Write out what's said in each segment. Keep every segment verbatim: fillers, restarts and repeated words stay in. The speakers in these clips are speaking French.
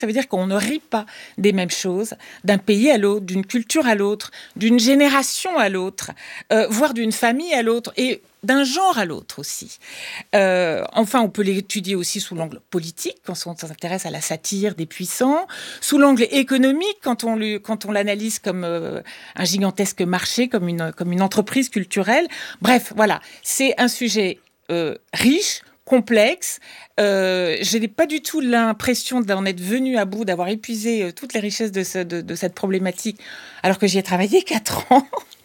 Ça veut dire qu'on ne rit pas des mêmes choses d'un pays à l'autre, d'une culture à l'autre, d'une génération à l'autre, euh, voire d'une famille à l'autre, et d'un genre à l'autre aussi. Euh, enfin, on peut l'étudier aussi sous l'angle politique, quand on s'intéresse à la satire des puissants, sous l'angle économique, quand on, lui, quand on l'analyse comme euh, un gigantesque marché, comme une, comme une entreprise culturelle. Bref, voilà, c'est un sujet euh, riche, complexe. Euh, je n'ai pas du tout l'impression d'en être venue à bout, d'avoir épuisé euh, toutes les richesses de, ce, de, de cette problématique, alors que j'y ai travaillé quatre ans.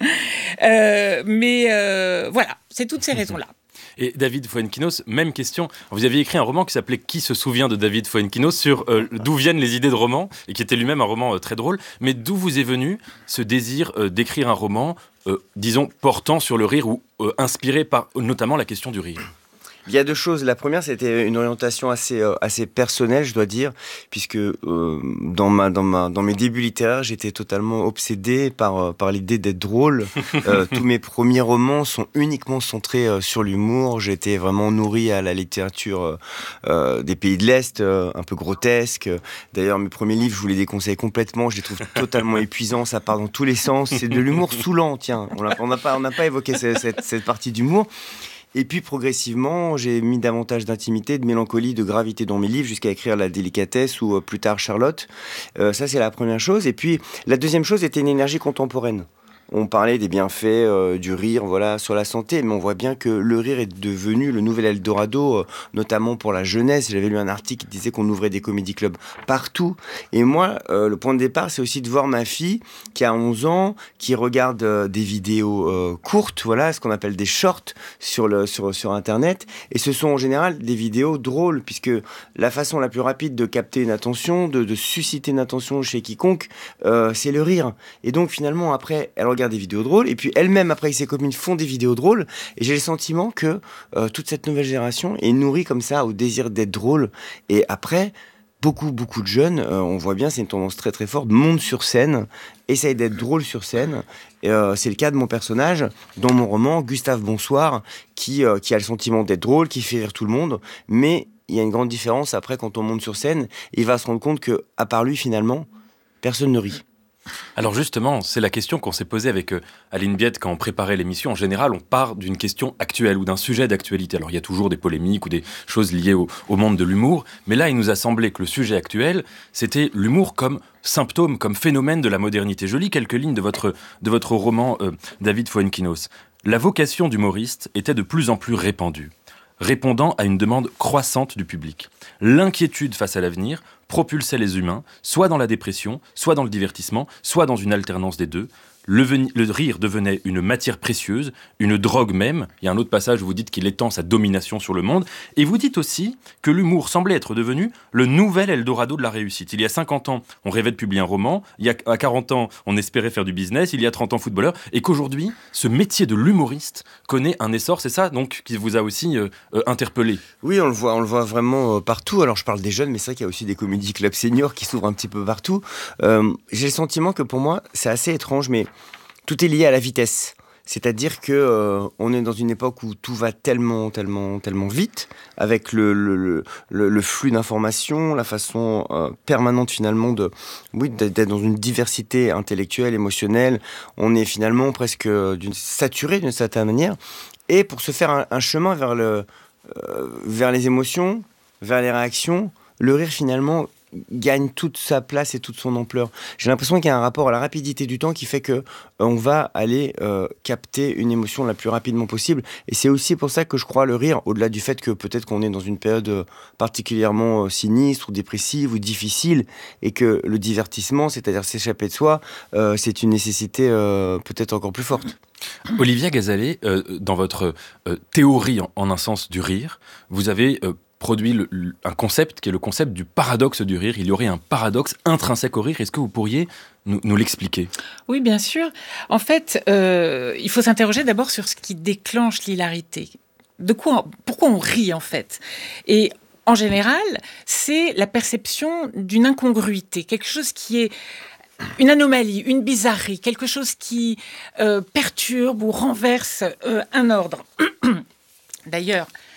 euh, mais euh, voilà, c'est toutes ces raisons-là. Et David Fuenquinos, même question. Vous aviez écrit un roman qui s'appelait « Qui se souvient de David Fuenquinos ?» sur euh, d'où viennent les idées de roman, et qui était lui-même un roman euh, très drôle. Mais d'où vous est venu ce désir euh, d'écrire un roman, euh, disons, portant sur le rire ou euh, inspiré par notamment la question du rire ? Il y a deux choses. La première, c'était une orientation assez euh, assez personnelle, je dois dire, puisque euh, dans ma dans ma dans mes débuts littéraires, j'étais totalement obsédé par euh, par l'idée d'être drôle. Euh, tous mes premiers romans sont uniquement centrés euh, sur l'humour. J'étais vraiment nourri à la littérature euh, euh, des pays de l'Est, euh, un peu grotesque. D'ailleurs, mes premiers livres, je vous les déconseille complètement. Je les trouve totalement épuisants. Ça part dans tous les sens. C'est de l'humour saoulant. Tiens, on n'a on n'a pas on n'a pas évoqué cette, cette cette partie d'humour. Et puis progressivement, j'ai mis davantage d'intimité, de mélancolie, de gravité dans mes livres, jusqu'à écrire La délicatesse ou euh, plus tard Charlotte. Euh, ça, c'est la première chose. Et puis la deuxième chose était une énergie contemporaine. On parlait des bienfaits euh, du rire, voilà, sur la santé, mais on voit bien que le rire est devenu le nouvel Eldorado, euh, notamment pour la jeunesse. J'avais lu un article qui disait qu'on ouvrait des comédie clubs partout. Et moi, euh, le point de départ, c'est aussi de voir ma fille qui a onze ans, qui regarde euh, des vidéos euh, courtes, voilà, ce qu'on appelle des shorts sur le sur sur Internet. Et ce sont en général des vidéos drôles, puisque la façon la plus rapide de capter une attention, de, de susciter une attention chez quiconque, euh, c'est le rire. Et donc finalement, après, elle regarde des vidéos drôles, et puis elle-même, après, avec ses copines, font des vidéos drôles, et j'ai le sentiment que euh, toute cette nouvelle génération est nourrie comme ça au désir d'être drôle. Et après, beaucoup, beaucoup de jeunes, euh, on voit bien, c'est une tendance très très forte, montent sur scène, essayent d'être drôles sur scène. Et, euh, c'est le cas de mon personnage dans mon roman, Gustave Bonsoir, qui, euh, qui a le sentiment d'être drôle, qui fait rire tout le monde, mais il y a une grande différence après quand on monte sur scène, il va se rendre compte que, à part lui, finalement, personne ne rit. Alors justement, c'est la question qu'on s'est posée avec euh, Aline Biette quand on préparait l'émission. En général, on part d'une question actuelle ou d'un sujet d'actualité. Alors il y a toujours des polémiques ou des choses liées au, au monde de l'humour, mais là il nous a semblé que le sujet actuel, c'était l'humour comme symptôme, comme phénomène de la modernité. Je lis quelques lignes de votre, de votre roman, euh, David Fuenquinos. La vocation d'humoriste était de plus en plus répandue, répondant à une demande croissante du public. L'inquiétude face à l'avenir propulsait les humains, soit dans la dépression, soit dans le divertissement, soit dans une alternance des deux. Le, veni- le rire devenait une matière précieuse, une drogue même. Il y a un autre passage où vous dites qu'il étend sa domination sur le monde. Et vous dites aussi que l'humour semblait être devenu le nouvel Eldorado de la réussite. Il y a cinquante ans, on rêvait de publier un roman. Il y a à quarante ans, on espérait faire du business. Il y a trente ans, footballeur. Et qu'aujourd'hui, ce métier de l'humoriste connaît un essor. C'est ça, donc, qui vous a aussi euh, euh, interpellé. Oui, on le voit, on le voit vraiment euh, partout. Alors, je parle des jeunes, mais c'est vrai qu'il y a aussi des comédie clubs seniors qui s'ouvrent un petit peu partout. Euh, j'ai le sentiment que pour moi, c'est assez étrange, mais tout est lié à la vitesse. C'est-à-dire que euh, on est dans une époque où tout va tellement, tellement, tellement vite, avec le, le, le, le flux d'informations, la façon euh, permanente finalement de, oui, d'être dans une diversité intellectuelle, émotionnelle. On est finalement presque d'une, saturé d'une certaine manière. Et pour se faire un, un chemin vers, le, euh, vers les émotions, vers les réactions, le rire finalement gagne toute sa place et toute son ampleur. J'ai l'impression qu'il y a un rapport à la rapidité du temps qui fait que euh, on va aller euh, capter une émotion la plus rapidement possible. Et c'est aussi pour ça que je crois le rire, au-delà du fait que peut-être qu'on est dans une période euh, particulièrement euh, sinistre ou dépressive ou difficile, et que le divertissement, c'est-à-dire s'échapper de soi, euh, c'est une nécessité euh, peut-être encore plus forte. Olivia Gazalet, euh, dans votre euh, théorie en, en un sens du rire, vous avez euh, produit le, le, un concept qui est le concept du paradoxe du rire. Il y aurait un paradoxe intrinsèque au rire. Est-ce que vous pourriez nous, nous l'expliquer ? Oui, bien sûr. En fait, euh, il faut s'interroger d'abord sur ce qui déclenche l'hilarité. De quoi, pourquoi on rit, en fait ? Et en général, c'est la perception d'une incongruité, quelque chose qui est une anomalie, une bizarrerie, quelque chose qui euh, perturbe ou renverse euh, un ordre. D'ailleurs,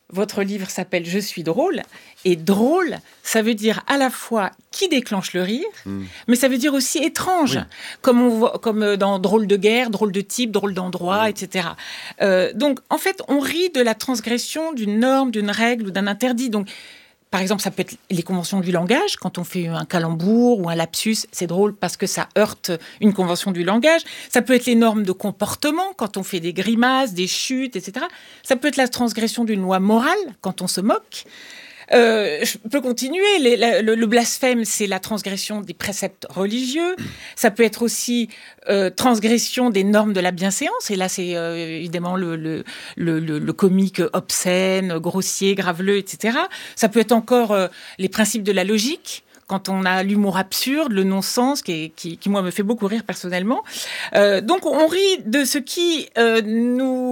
votre livre s'appelle « Je suis drôle ». Et drôle, ça veut dire à la fois qui déclenche le rire, mmh. mais ça veut dire aussi étrange, oui. comme, on voit, comme dans drôle de guerre, drôle de type, drôle d'endroit, mmh. et cetera. Euh, donc, en fait, on rit de la transgression d'une norme, d'une règle ou d'un interdit. Donc, par exemple, ça peut être les conventions du langage. Quand on fait un calembour ou un lapsus, c'est drôle parce que ça heurte une convention du langage. Ça peut être les normes de comportement, quand on fait des grimaces, des chutes, et cetera. Ça peut être la transgression d'une loi morale, quand on se moque. Euh, je peux continuer. Les, la, le, le blasphème, c'est la transgression des préceptes religieux. Ça peut être aussi euh, transgression des normes de la bienséance. Et là, c'est euh, évidemment le, le, le, le comique obscène, grossier, graveleux, et cetera. Ça peut être encore euh, les principes de la logique. Quand on a l'humour absurde, le non-sens, qui, est, qui, qui moi, me fait beaucoup rire personnellement. Euh, donc, on rit de ce qui euh, nous...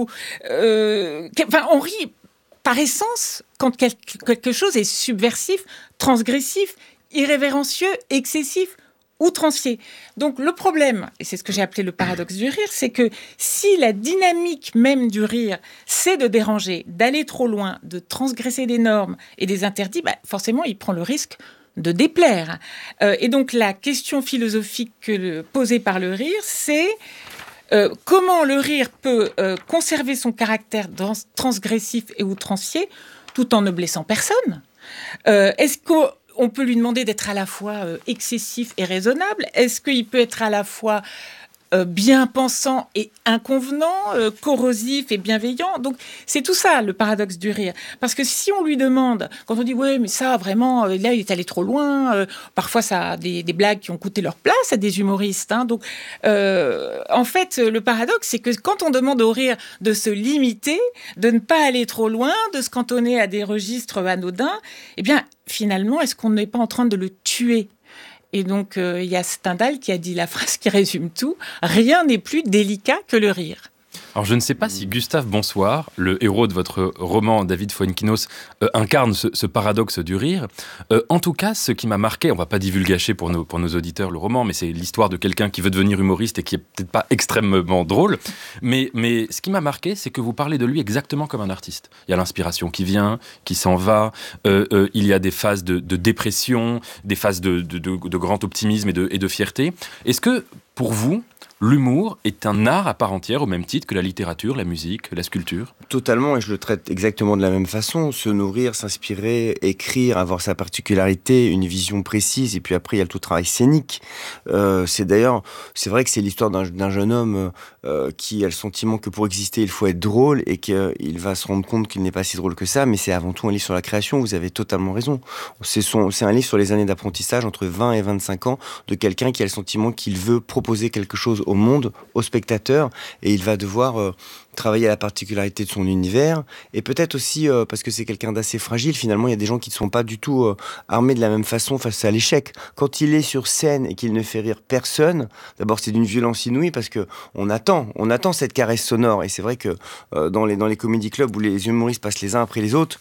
Euh, enfin, on rit... par essence, quand quelque chose est subversif, transgressif, irrévérencieux, excessif, outrancier. Donc le problème, et c'est ce que j'ai appelé le paradoxe du rire, c'est que si la dynamique même du rire, c'est de déranger, d'aller trop loin, de transgresser des normes et des interdits, bah, forcément, il prend le risque de déplaire. Euh, et donc la question philosophique que, posée par le rire, c'est... Euh, comment le rire peut euh, conserver son caractère transgressif et outrancier tout en ne blessant personne ? euh, Est-ce qu'on peut lui demander d'être à la fois euh, excessif et raisonnable ? Est-ce qu'il peut être à la fois euh, bien pensant et inconvenant, euh, corrosif et bienveillant ? Donc c'est tout ça le paradoxe du rire. Parce que si on lui demande, quand on dit ouais mais ça vraiment euh, là il est allé trop loin, euh, parfois ça a des, des blagues qui ont coûté leur place à des humoristes. Hein, donc euh, en fait le paradoxe c'est que quand on demande au rire de se limiter, de ne pas aller trop loin, de se cantonner à des registres anodins, eh bien finalement est-ce qu'on n'est pas en train de le tuer ? Et donc, il euh, y a Stendhal qui a dit la phrase qui résume tout. « Rien n'est plus délicat que le rire ». Alors, je ne sais pas si Gustave Bonsoir, le héros de votre roman David Fuenquinos, euh, incarne ce, ce paradoxe du rire. Euh, en tout cas, ce qui m'a marqué, on ne va pas divulgacher pour nos, pour nos auditeurs le roman, mais c'est l'histoire de quelqu'un qui veut devenir humoriste et qui n'est peut-être pas extrêmement drôle. Mais, mais ce qui m'a marqué, c'est que vous parlez de lui exactement comme un artiste. Il y a l'inspiration qui vient, qui s'en va. Euh, euh, il y a des phases de, de dépression, des phases de, de, de, de grand optimisme et de, et de fierté. Est-ce que, pour vous, l'humour est un art à part entière, au même titre que la littérature, la musique, la sculpture ? Totalement, et je le traite exactement de la même façon. Se nourrir, s'inspirer, écrire, avoir sa particularité, une vision précise, et puis après, il y a tout le travail scénique. Euh, c'est d'ailleurs, c'est vrai que c'est l'histoire d'un, d'un jeune homme euh, qui a le sentiment que pour exister, il faut être drôle, et qu'il va se rendre compte qu'il n'est pas si drôle que ça, mais c'est avant tout un livre sur la création, vous avez totalement raison. C'est, son, c'est un livre sur les années d'apprentissage, entre vingt et vingt-cinq ans, de quelqu'un qui a le sentiment qu'il veut proposer quelque chose au monde, au spectateur, et il va devoir euh, travailler à la particularité de son univers, et peut-être aussi euh, parce que c'est quelqu'un d'assez fragile, finalement il y a des gens qui ne sont pas du tout euh, armés de la même façon face à l'échec. Quand il est sur scène et qu'il ne fait rire personne, d'abord c'est d'une violence inouïe parce que on attend, on attend cette caresse sonore, et c'est vrai que euh, dans les dans les comédie clubs où les humoristes passent les uns après les autres,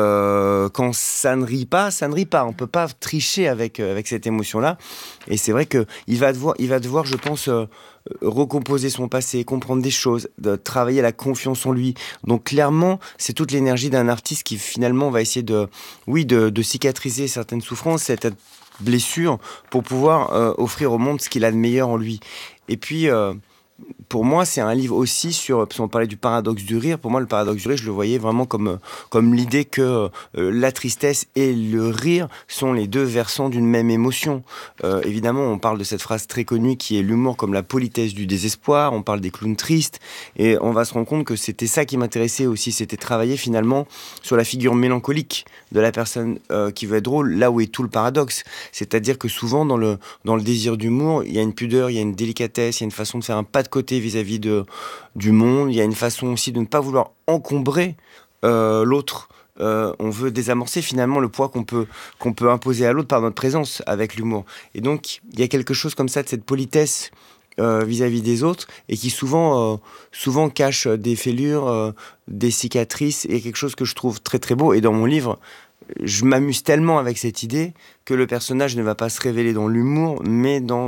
euh, quand ça ne rit pas, ça ne rit pas, on peut pas tricher avec euh, avec cette émotion-là, et c'est vrai que il va devoir, il va devoir, je pense, euh, recomposer son passé, comprendre des choses, de travailler la confiance en lui. Donc clairement, c'est toute l'énergie d'un artiste qui finalement va essayer de, oui, de, de cicatriser certaines souffrances, cette blessure, pour pouvoir euh, offrir au monde ce qu'il a de meilleur en lui. Et puis, euh, pour moi, c'est un livre aussi sur, parce qu'on parlait du paradoxe du rire, pour moi, le paradoxe du rire, je le voyais vraiment comme, comme l'idée que euh, la tristesse et le rire sont les deux versants d'une même émotion. Euh, évidemment, on parle de cette phrase très connue qui est l'humour comme la politesse du désespoir, on parle des clowns tristes, et on va se rendre compte que c'était ça qui m'intéressait aussi, c'était travailler finalement sur la figure mélancolique de la personne euh, qui veut être drôle, là où est tout le paradoxe. C'est-à-dire que souvent, dans le, dans le désir d'humour, il y a une pudeur, il y a une délicatesse, il y a une façon de faire un pas de côté vis-à-vis de, du monde. Il y a une façon aussi de ne pas vouloir encombrer euh, l'autre. Euh, on veut désamorcer finalement le poids qu'on peut, qu'on peut imposer à l'autre par notre présence avec l'humour. Et donc, il y a quelque chose comme ça de cette politesse euh, vis-à-vis des autres, et qui souvent, euh, souvent cache des fêlures, euh, des cicatrices, et quelque chose que je trouve très très beau. Et dans mon livre, je m'amuse tellement avec cette idée que le personnage ne va pas se révéler dans l'humour, mais dans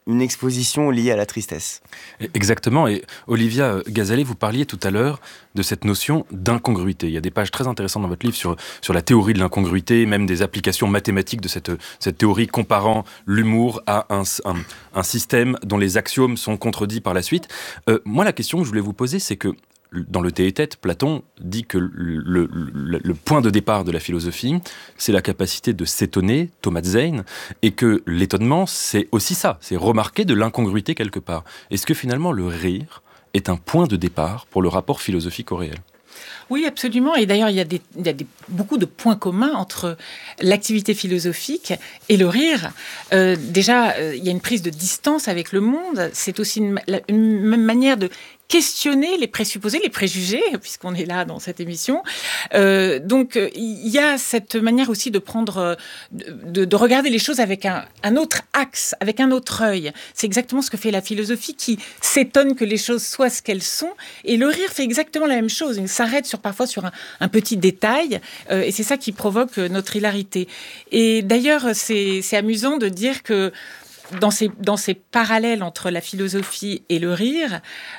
une exposition liée à la tristesse. Exactement. Et Olivia Gazalet, vous parliez tout à l'heure de cette notion d'incongruité. Il y a des pages très intéressantes dans votre livre sur, sur la théorie de l'incongruité, même des applications mathématiques de cette, cette théorie comparant l'humour à un, un, un système dont les axiomes sont contredits par la suite. Euh, moi, la question que je voulais vous poser, c'est que dans le Théétète, Platon dit que le, le, le, le point de départ de la philosophie, c'est la capacité de s'étonner, Thomazein, et que l'étonnement, c'est aussi ça, c'est remarquer de l'incongruité quelque part. Est-ce que finalement le rire est un point de départ pour le rapport philosophique au réel ? Oui, absolument. Et d'ailleurs, il y a, des, il y a des, beaucoup de points communs entre l'activité philosophique et le rire. Euh, déjà, euh, il y a une prise de distance avec le monde. C'est aussi une, une même manière de questionner les présupposés, les préjugés, puisqu'on est là dans cette émission. Euh, donc, il y a cette manière aussi de prendre, de, de regarder les choses avec un, un autre axe, avec un autre œil. C'est exactement ce que fait la philosophie, qui s'étonne que les choses soient ce qu'elles sont. Et le rire fait exactement la même chose. Il s'arrête sur, parfois sur un, un petit détail, euh, et c'est ça qui provoque notre hilarité. Et d'ailleurs, c'est, c'est amusant de dire que Dans ces, dans ces parallèles entre la philosophie et le rire,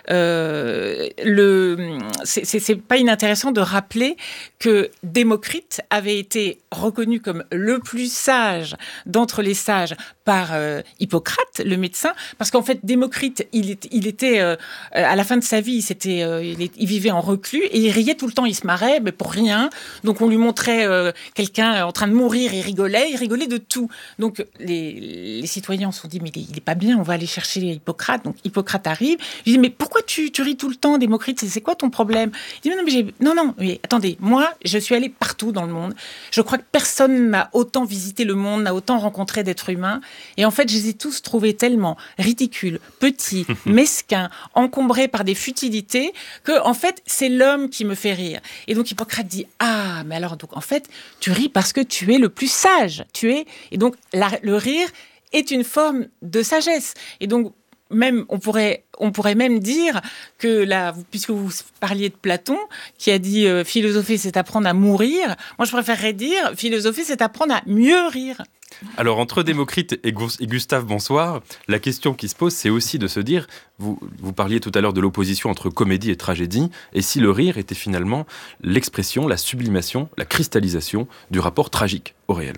euh, le, c'est, c'est, c'est pas inintéressant de rappeler que Démocrite avait été reconnu comme le plus sage d'entre les sages par euh, Hippocrate, le médecin, parce qu'en fait, Démocrite, il, est, il était, euh, à la fin de sa vie, il, s'était, euh, il, est, il vivait en reclus et il riait tout le temps, il se marrait, mais pour rien. Donc, on lui montrait euh, quelqu'un en train de mourir, il rigolait, il rigolait de tout. Donc, les, les citoyens se sont dit, mais il n'est pas bien, on va aller chercher Hippocrate. Donc, Hippocrate arrive. Je dis, mais pourquoi tu, tu ris tout le temps, Démocrite? C'est, c'est quoi ton problème? Il dit, mais non, mais j'ai... non, non, mais attendez, moi, je suis allé partout dans le monde. Je crois que personne n'a autant visité le monde, n'a autant rencontré d'êtres humains. Et en fait, je les ai tous trouvés tellement ridicules, petits, mesquins, encombrés par des futilités, que, en fait, c'est l'homme qui me fait rire. Et donc, Hippocrate dit, ah, mais alors, donc, en fait, tu ris parce que tu es le plus sage. Tu es... Et donc, la, le rire est une forme de sagesse. Et donc, même, on pourrait, on pourrait même dire que, là, puisque vous parliez de Platon, qui a dit euh, « philosopher, c'est apprendre à mourir », moi, je préférerais dire « philosopher, c'est apprendre à mieux rire ». Alors, entre Démocrite et, Gu- et Gustave Bonsoir, la question qui se pose, c'est aussi de se dire, vous, vous parliez tout à l'heure de l'opposition entre comédie et tragédie, et si le rire était finalement l'expression, la sublimation, la cristallisation du rapport tragique au réel.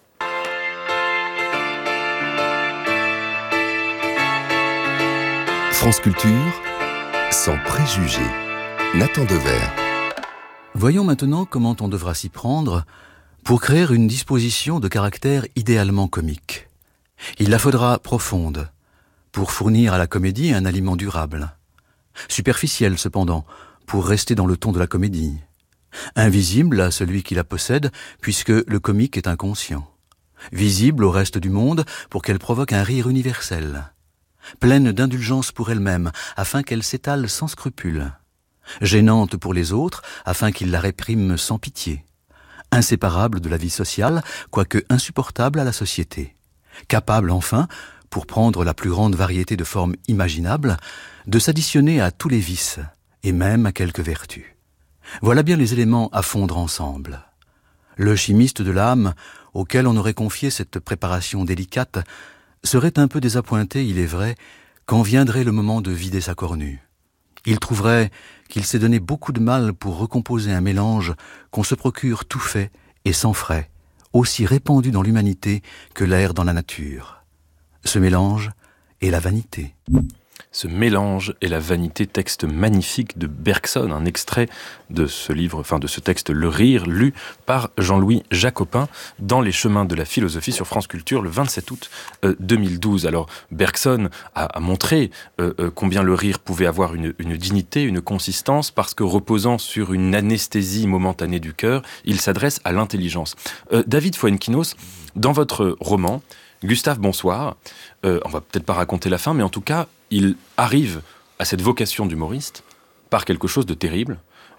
France Culture, sans préjugés. Nathan Dever. Voyons maintenant comment on devra s'y prendre pour créer une disposition de caractère idéalement comique. Il la faudra profonde, pour fournir à la comédie un aliment durable. Superficielle cependant, pour rester dans le ton de la comédie. Invisible à celui qui la possède, puisque le comique est inconscient. Visible au reste du monde, pour qu'elle provoque un rire universel. Pleine d'indulgence pour elle-même, afin qu'elle s'étale sans scrupule. Gênante pour les autres, afin qu'ils la répriment sans pitié. Inséparable de la vie sociale, quoique insupportable à la société. Capable enfin, pour prendre la plus grande variété de formes imaginables, de s'additionner à tous les vices, et même à quelques vertus. Voilà bien les éléments à fondre ensemble. Le chimiste de l'âme, auquel on aurait confié cette préparation délicate, serait un peu désappointé, il est vrai, quand viendrait le moment de vider sa cornue. Il trouverait qu'il s'est donné beaucoup de mal pour recomposer un mélange qu'on se procure tout fait et sans frais, aussi répandu dans l'humanité que l'air dans la nature. Ce mélange est la vanité. Ce mélange et la vanité, texte magnifique de Bergson, un extrait de ce livre, enfin de ce texte Le Rire, lu par Jean-Louis Jacopin dans Les Chemins de la Philosophie sur France Culture le vingt-sept août deux mille douze. Alors Bergson a, a montré euh, euh, combien le rire pouvait avoir une, une dignité, une consistance, parce que reposant sur une anesthésie momentanée du cœur, il s'adresse à l'intelligence. Euh, David Fuenquinos, dans votre roman, Gustave Bonsoir, euh, on va peut-être pas raconter la fin, mais en tout cas, il arrive à cette vocation d'humoriste par quelque chose de terrible.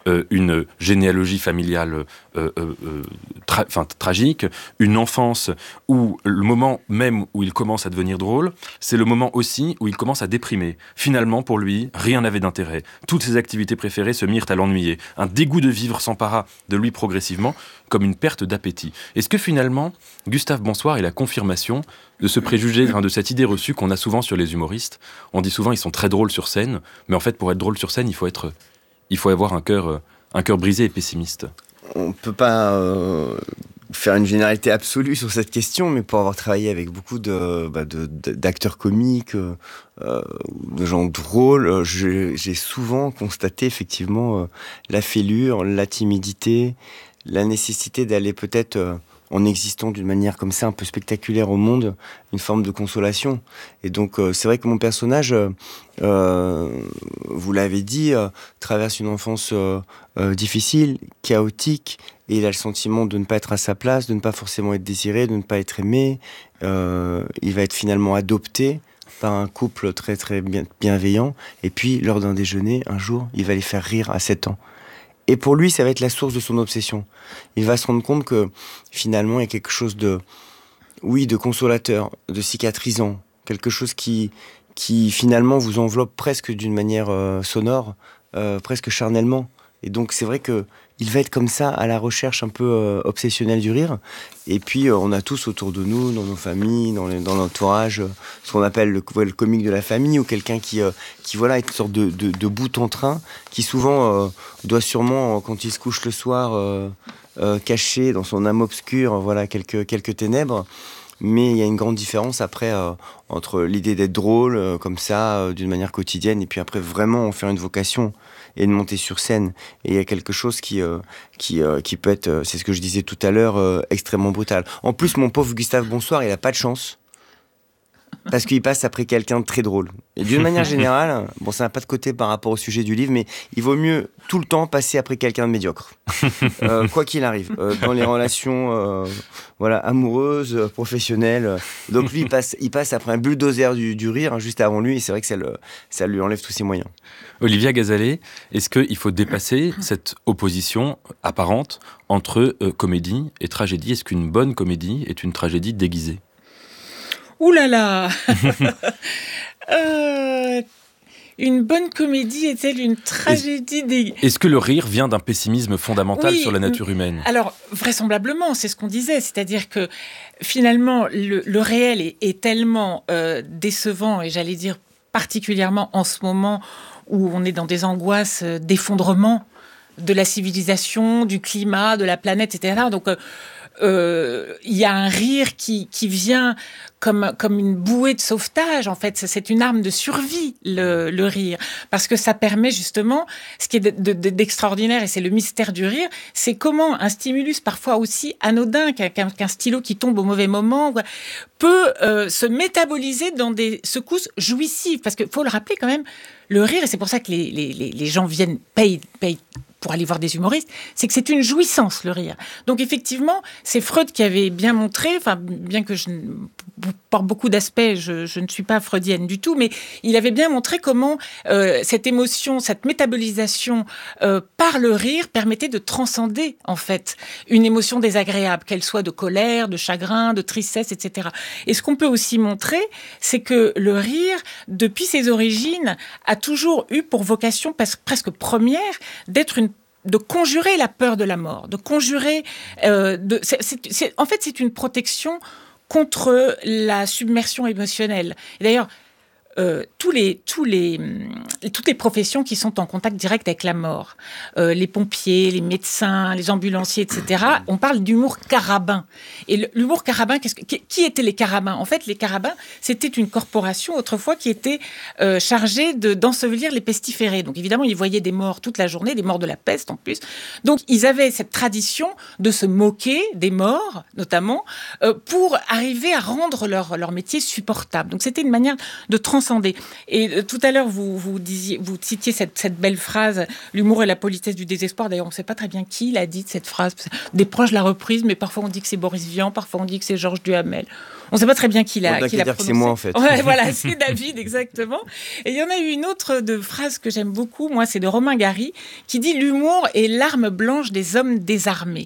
euh, une généalogie familiale euh, euh, tra- enfin, tragique, une enfance où le moment même où il commence à devenir drôle, c'est le moment aussi où il commence à déprimer. Finalement, pour lui, rien n'avait d'intérêt. Toutes ses activités préférées se mirent à l'ennuyer. Un dégoût de vivre s'empara de lui progressivement, comme une perte d'appétit. Est-ce que finalement, Gustave Bonsoir est la confirmation de ce préjugé, hein, de cette idée reçue qu'on a souvent sur les humoristes? On dit souvent ils sont très drôles sur scène, mais en fait, pour être drôle sur scène, il faut être, il faut avoir un cœur, un cœur brisé et pessimiste. On ne peut pas euh, faire une généralité absolue sur cette question, mais pour avoir travaillé avec beaucoup de, bah de, de, d'acteurs comiques, euh, de gens drôles, je, j'ai souvent constaté effectivement euh, la fêlure, la timidité, la nécessité d'aller peut-être, euh, en existant d'une manière comme ça un peu spectaculaire au monde, une forme de consolation. Et donc euh, c'est vrai que mon personnage, euh, vous l'avez dit, euh, traverse une enfance euh, euh, difficile, chaotique, et il a le sentiment de ne pas être à sa place, de ne pas forcément être désiré, de ne pas être aimé. Euh, il va être finalement adopté par un couple très très bien, bienveillant, et puis lors d'un déjeuner, un jour, il va les faire rire à sept ans. Et pour lui, ça va être la source de son obsession. Il va se rendre compte que, finalement, il y a quelque chose de, oui, de consolateur, de cicatrisant, quelque chose qui, qui finalement, vous enveloppe presque d'une manière euh, sonore, euh, presque charnellement. Et donc, c'est vrai que il va être comme ça, à la recherche un peu euh, obsessionnelle du rire. Et puis, euh, on a tous autour de nous, dans nos familles, dans, les, dans l'entourage, euh, ce qu'on appelle le, le comique de la famille, ou quelqu'un qui, euh, qui voilà, est une sorte de, de, de bout en train, qui souvent euh, doit sûrement, euh, quand il se couche le soir, euh, euh, cacher dans son âme obscure, voilà, quelques, quelques ténèbres. Mais il y a une grande différence après euh, entre l'idée d'être drôle, euh, comme ça, euh, d'une manière quotidienne, et puis après vraiment en faire une vocation et de monter sur scène. Et il y a quelque chose qui, euh, qui, euh, qui peut être, euh, c'est ce que je disais tout à l'heure, euh, extrêmement brutal. En plus, mon pauvre Gustave Bonsoir, il a pas de chance. Parce qu'il passe après quelqu'un de très drôle. Et d'une manière générale, bon, ça n'a pas de côté par rapport au sujet du livre, mais il vaut mieux tout le temps passer après quelqu'un de médiocre. Euh, quoi qu'il arrive. Euh, dans les relations euh, voilà, amoureuses, euh, professionnelles. Donc lui, il passe, il passe après un bulldozer du, du rire, hein, juste avant lui, et c'est vrai que ça, le, ça lui enlève tous ses moyens. Olivia Gazalet, est-ce qu'il faut dépasser cette opposition apparente entre euh, comédie et tragédie? Est-ce qu'une bonne comédie est une tragédie déguisée? Ouh là là euh, Une bonne comédie est-elle une tragédie des... Est-ce que le rire vient d'un pessimisme fondamental oui, sur la nature humaine? Alors, vraisemblablement, c'est ce qu'on disait. C'est-à-dire que, finalement, le, le réel est, est tellement euh, décevant, et j'allais dire particulièrement en ce moment où on est dans des angoisses d'effondrement de la civilisation, du climat, de la planète, et cetera. Donc... Euh, Euh, il y a un rire qui, qui vient comme, comme une bouée de sauvetage, en fait. C'est une arme de survie, le, le rire. Parce que ça permet justement, ce qui est de, de, d'extraordinaire, et c'est le mystère du rire, c'est comment un stimulus parfois aussi anodin, qu'un, qu'un stylo qui tombe au mauvais moment, peut euh, se métaboliser dans des secousses jouissives. Parce qu'il faut le rappeler quand même, le rire, et c'est pour ça que les, les, les gens viennent, payent, payent pour aller voir des humoristes, c'est que c'est une jouissance, le rire. Donc effectivement, c'est Freud qui avait bien montré, enfin, bien que je, par beaucoup d'aspects, je, je ne suis pas freudienne du tout, mais il avait bien montré comment euh, cette émotion, cette métabolisation euh, par le rire permettait de transcender, en fait, une émotion désagréable, qu'elle soit de colère, de chagrin, de tristesse, et cetera. Et ce qu'on peut aussi montrer, c'est que le rire, depuis ses origines, a toujours eu pour vocation presque première d'être une de conjurer la peur de la mort, de conjurer... Euh, de, c'est, c'est, c'est, en fait, c'est une protection contre la submersion émotionnelle. Et d'ailleurs, euh, tous les, tous les, toutes les professions qui sont en contact direct avec la mort, euh, les pompiers, les médecins, les ambulanciers, et cetera, on parle d'humour carabin. Et l'humour carabin, qu'est-ce que, qui étaient les carabins? En fait, les carabins, c'était une corporation autrefois qui était euh, chargée de, d'ensevelir les pestiférés. Donc évidemment, ils voyaient des morts toute la journée, des morts de la peste en plus. Donc ils avaient cette tradition de se moquer des morts, notamment, euh, pour arriver à rendre leur, leur métier supportable. Donc c'était une manière de transcender. Et euh, tout à l'heure, vous, vous, disiez, vous citiez cette, cette belle phrase, l'humour et la politesse du désespoir. D'ailleurs, on ne sait pas très bien qui l'a dit, cette phrase. Des proches l'ont reprise, mais parfois on dit que c'est Boris Vian, parfois on dit que c'est Georges Duhamel. On ne sait pas très bien qui l'a, On qui l'a dire prononcé. Que c'est moi en fait. Ouais, voilà, c'est David exactement. Et il y en a eu une autre de phrase que j'aime beaucoup. Moi, c'est de Romain Gary qui dit l'humour est l'arme blanche des hommes désarmés.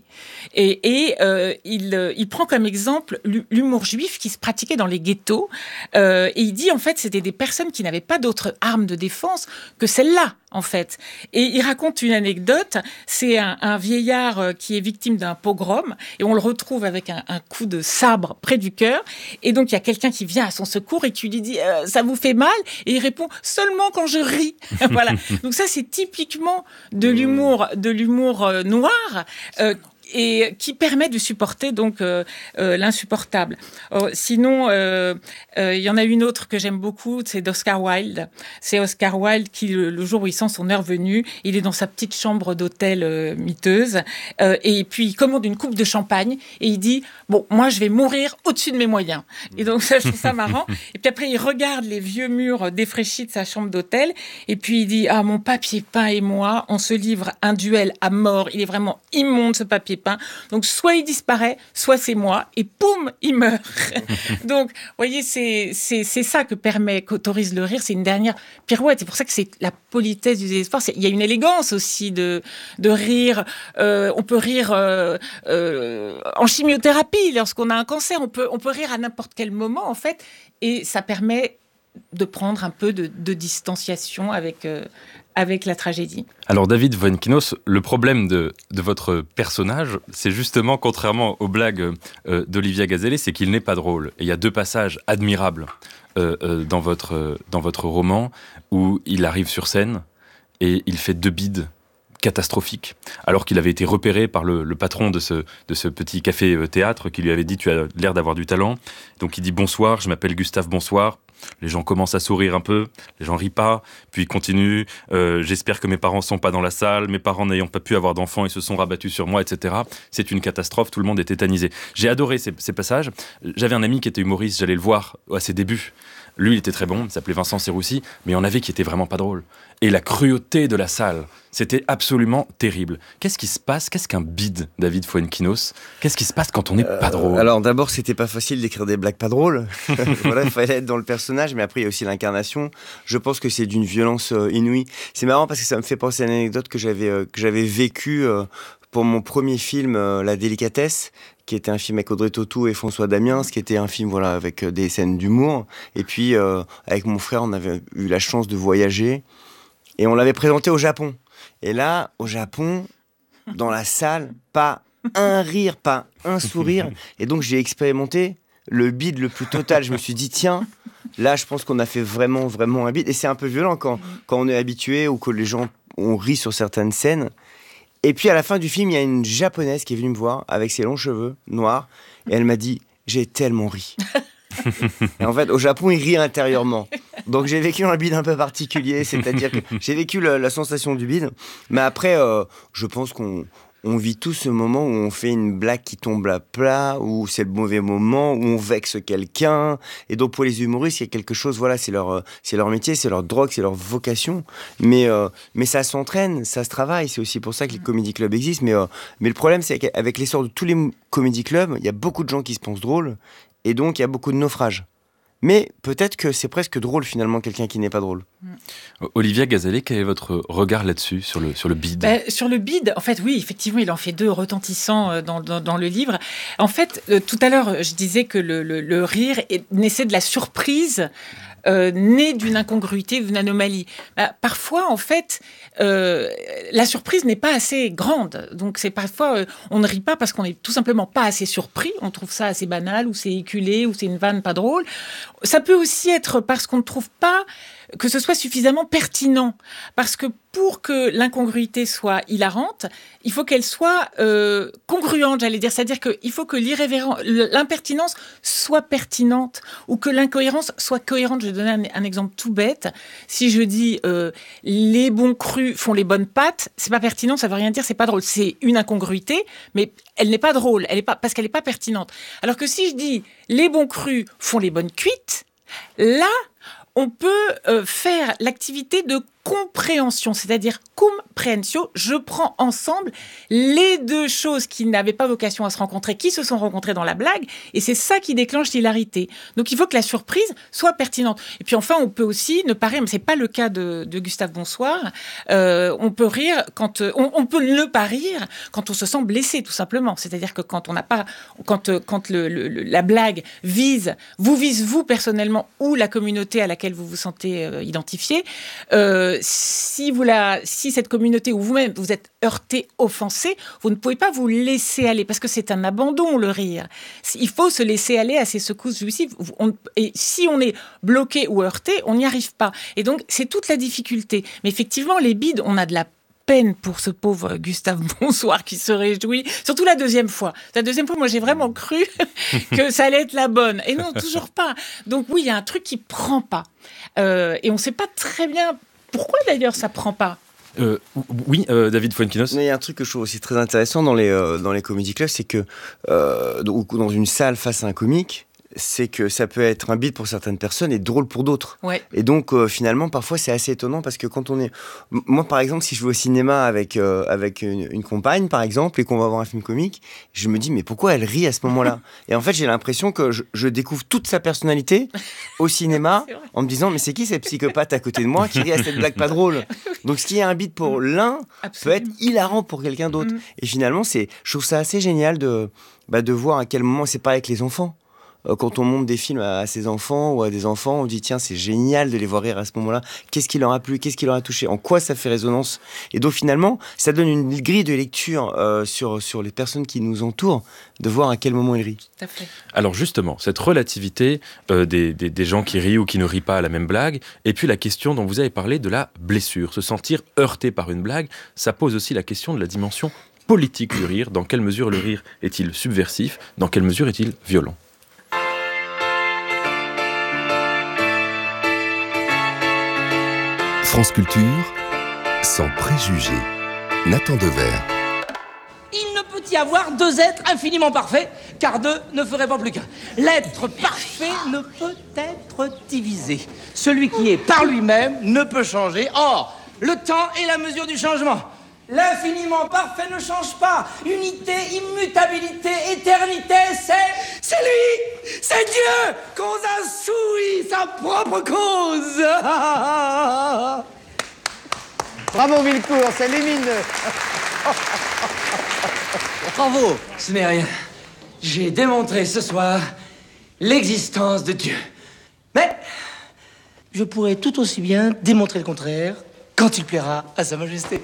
Et, et euh, il, il prend comme exemple l'humour juif qui se pratiquait dans les ghettos. Euh, et il dit en fait, c'était des personnes qui n'avaient pas d'autre arme de défense que celle-là. En fait. Et il raconte une anecdote, c'est un, un vieillard qui est victime d'un pogrom, et on le retrouve avec un, un coup de sabre près du cœur, et donc il y a quelqu'un qui vient à son secours et qui lui dit euh, « ça vous fait mal ?» et il répond « seulement quand je ris ». Voilà. Donc ça, c'est typiquement de l'humour, de l'humour euh, noir, euh, et qui permet de supporter donc euh, euh, l'insupportable. Oh, sinon, il euh, euh, y en a une autre que j'aime beaucoup, c'est d'Oscar Wilde. C'est Oscar Wilde qui, le, le jour où il sent son heure venue, il est dans sa petite chambre d'hôtel euh, miteuse, euh, et puis il commande une coupe de champagne, et il dit « Bon, moi, je vais mourir au-dessus de mes moyens. » Et donc, ça, je trouve ça marrant. Et puis après, il regarde les vieux murs défraîchis de sa chambre d'hôtel, et puis il dit « Ah, mon papier peint et moi, on se livre un duel à mort. Il est vraiment immonde, ce papier peint. Donc, soit il disparaît, soit c'est moi, et poum, il meurt. » Donc, vous voyez, c'est, c'est, c'est ça que permet, qu'autorise le rire. C'est une dernière pirouette. C'est pour ça que c'est la politesse du désespoir. C'est, il y a une élégance aussi de, de rire. Euh, on peut rire euh, euh, en chimiothérapie lorsqu'on a un cancer. On peut, on peut rire à n'importe quel moment, en fait. Et ça permet de prendre un peu de, de distanciation avec... Euh, avec la tragédie. Alors David Fuenquinos, le problème de, de votre personnage, c'est justement, contrairement aux blagues euh, d'Olivia Gazellet, c'est qu'il n'est pas drôle. Et il y a deux passages admirables euh, euh, dans, votre, euh, dans votre roman où il arrive sur scène et il fait deux bides catastrophiques, alors qu'il avait été repéré par le, le patron de ce, de ce petit café-théâtre qui lui avait dit « tu as l'air d'avoir du talent ». Donc il dit « bonsoir, je m'appelle Gustave, bonsoir ». Les gens commencent à sourire un peu, les gens rient pas, puis ils continuent. Euh, j'espère que mes parents sont pas dans la salle, mes parents n'ayant pas pu avoir d'enfants, ils se sont rabattus sur moi, et cetera. C'est une catastrophe, tout le monde est tétanisé. J'ai adoré ces, ces passages. J'avais un ami qui était humoriste, j'allais le voir à ses débuts. Lui, il était très bon, il s'appelait Vincent Serroussi, mais il y en avait qui étaient vraiment pas drôles. Et la cruauté de la salle, c'était absolument terrible. Qu'est-ce qui se passe ? Qu'est-ce qu'un bide, David Fuenquinos ? Qu'est-ce qui se passe quand on n'est euh, pas drôle ? Alors d'abord, c'était pas facile d'écrire des blagues pas drôles. Voilà, il fallait être dans le personnage, mais après il y a aussi l'incarnation. Je pense que c'est d'une violence euh, inouïe. C'est marrant parce que ça me fait penser à une anecdote que j'avais euh, que j'avais vécue euh, pour mon premier film, euh, La Délicatesse, qui était un film avec Audrey Tautou et François Damiens, qui était un film voilà avec euh, des scènes d'humour. Et puis euh, avec mon frère, on avait eu la chance de voyager et on l'avait présenté au Japon. Et là, au Japon, dans la salle, pas un rire, pas un sourire. Et donc j'ai expérimenté le bide le plus total. Je me suis dit tiens, là je pense qu'on a fait vraiment vraiment un bide. Et c'est un peu violent quand quand on est habitué ou que les gens on rit sur certaines scènes. Et puis à la fin du film, il y a une japonaise qui est venue me voir avec ses longs cheveux noirs et elle m'a dit j'ai tellement ri. Et en fait, au Japon, ils rient intérieurement. Donc j'ai vécu un bide un peu particulier, c'est-à-dire que j'ai vécu la, la sensation du bide. Mais après, euh, je pense qu'on on vit tous ce moment où on fait une blague qui tombe à plat, où c'est le mauvais moment, où on vexe quelqu'un. Et donc pour les humoristes, il y a quelque chose, voilà, c'est leur, c'est leur métier, c'est leur drogue, c'est leur vocation. Mais, euh, mais ça s'entraîne, ça se travaille. C'est aussi pour ça que les comédie clubs existent. Mais, euh, mais le problème, c'est qu'avec l'essor de tous les comédie clubs, il y a beaucoup de gens qui se pensent drôles. Et donc, il y a beaucoup de naufrages. Mais peut-être que c'est presque drôle, finalement, quelqu'un qui n'est pas drôle. Olivia Gazellet, quel est votre regard là-dessus, sur le, sur le bide ? Ben, sur le bide, en fait, oui, effectivement, il en fait deux retentissants dans, dans, dans le livre. En fait, euh, tout à l'heure, je disais que le, le, le rire est, naissait de la surprise, euh, née d'une incongruité, d'une anomalie. Ben, parfois, en fait, euh, la surprise n'est pas assez grande. Donc, c'est parfois, euh, on ne rit pas parce qu'on n'est tout simplement pas assez surpris. On trouve ça assez banal, ou c'est éculé, ou c'est une vanne pas drôle. Ça peut aussi être parce qu'on ne trouve pas que ce soit suffisamment pertinent. Parce que pour que l'incongruité soit hilarante, il faut qu'elle soit euh, congruente, j'allais dire. C'est-à-dire qu'il faut que l'irrévérent, l'impertinence soit pertinente ou que l'incohérence soit cohérente. Je vais donner un, un exemple tout bête. Si je dis euh, « les bons crus font les bonnes pâtes », c'est pas pertinent, ça veut rien dire, c'est pas drôle. C'est une incongruité, mais elle n'est pas drôle, elle est pas, parce qu'elle n'est pas pertinente. Alors que si je dis « les bons crus font les bonnes cuites », là, on peut euh, faire l'activité de compréhension, c'est-à-dire cum préhensio, je prends ensemble les deux choses qui n'avaient pas vocation à se rencontrer, qui se sont rencontrées dans la blague, et c'est ça qui déclenche l'hilarité. Donc il faut que la surprise soit pertinente. Et puis enfin, on peut aussi ne pas rire, mais c'est pas le cas de, de Gustave Bonsoir. Euh, on peut rire quand on, on peut ne pas rire quand on se sent blessé, tout simplement. C'est-à-dire que quand on n'a pas, quand quand le, le, la blague vise, vous vise vous personnellement ou la communauté à laquelle vous vous sentez euh, identifié, euh, si vous la, si cette communauté ou vous-même vous êtes heurté, offensé, vous ne pouvez pas vous laisser aller parce que c'est un abandon le rire. Il faut se laisser aller à ces secousses jouissives. On, et si on est bloqué ou heurté, on n'y arrive pas. Et donc c'est toute la difficulté. Mais effectivement, les bides, on a de la peine pour ce pauvre Gustave Bonsoir qui se réjouit, surtout la deuxième fois. La deuxième fois, moi, j'ai vraiment cru que ça allait être la bonne. Et non, toujours pas. Donc oui, il y a un truc qui prend pas. Euh, et on ne sait pas très bien pourquoi, d'ailleurs, ça prend pas. Euh, oui, euh, David Fuenquinos. Il y a un truc que je trouve aussi très intéressant dans les, euh, dans les comedy clubs, c'est que euh, dans une salle face à un comique, c'est que ça peut être un bide pour certaines personnes et drôle pour d'autres. Ouais. Et donc, euh, finalement, parfois, c'est assez étonnant parce que quand on est... Moi, par exemple, si je vais au cinéma avec, euh, avec une, une compagne, par exemple, et qu'on va voir un film comique, je me dis, mais pourquoi elle rit à ce moment-là ? Et en fait, j'ai l'impression que je, je découvre toute sa personnalité au cinéma en me disant, mais c'est qui cette psychopathe à côté de moi qui rit à cette blague pas drôle ? Donc, ce qui est un bide pour l'un Absolument. Peut être hilarant pour quelqu'un d'autre. Mmh. Et finalement, c'est, je trouve ça assez génial de, bah, de voir à quel moment c'est pareil avec les enfants. Quand on montre des films à ses enfants ou à des enfants, on dit tiens, c'est génial de les voir rire à ce moment-là. Qu'est-ce qui leur a plu ? Qu'est-ce qui leur a touché ? En quoi ça fait résonance ? Et donc finalement, ça donne une grille de lecture euh, sur, sur les personnes qui nous entourent, de voir à quel moment ils rient. Tout à fait. Alors justement, cette relativité euh, des, des, des gens qui rient ou qui ne rient pas à la même blague, et puis la question dont vous avez parlé de la blessure, se sentir heurté par une blague, ça pose aussi la question de la dimension politique du rire. Dans quelle mesure le rire est-il subversif ? Dans quelle mesure est-il violent ? France Culture, sans préjugés. Nathan Devers. Il ne peut y avoir deux êtres infiniment parfaits, car deux ne ferait pas plus qu'un. L'être parfait ne peut être divisé. Celui qui est par lui-même ne peut changer. Or, le temps est la mesure du changement. L'infiniment parfait ne change pas. Unité, immutabilité, éternité, c'est... C'est lui. C'est Dieu. Cause a sui, sa propre cause. Bravo Villecourt, c'est lumineux. Bravo, ce n'est rien. J'ai démontré ce soir l'existence de Dieu. Mais je pourrais tout aussi bien démontrer le contraire quand il plaira à Sa Majesté.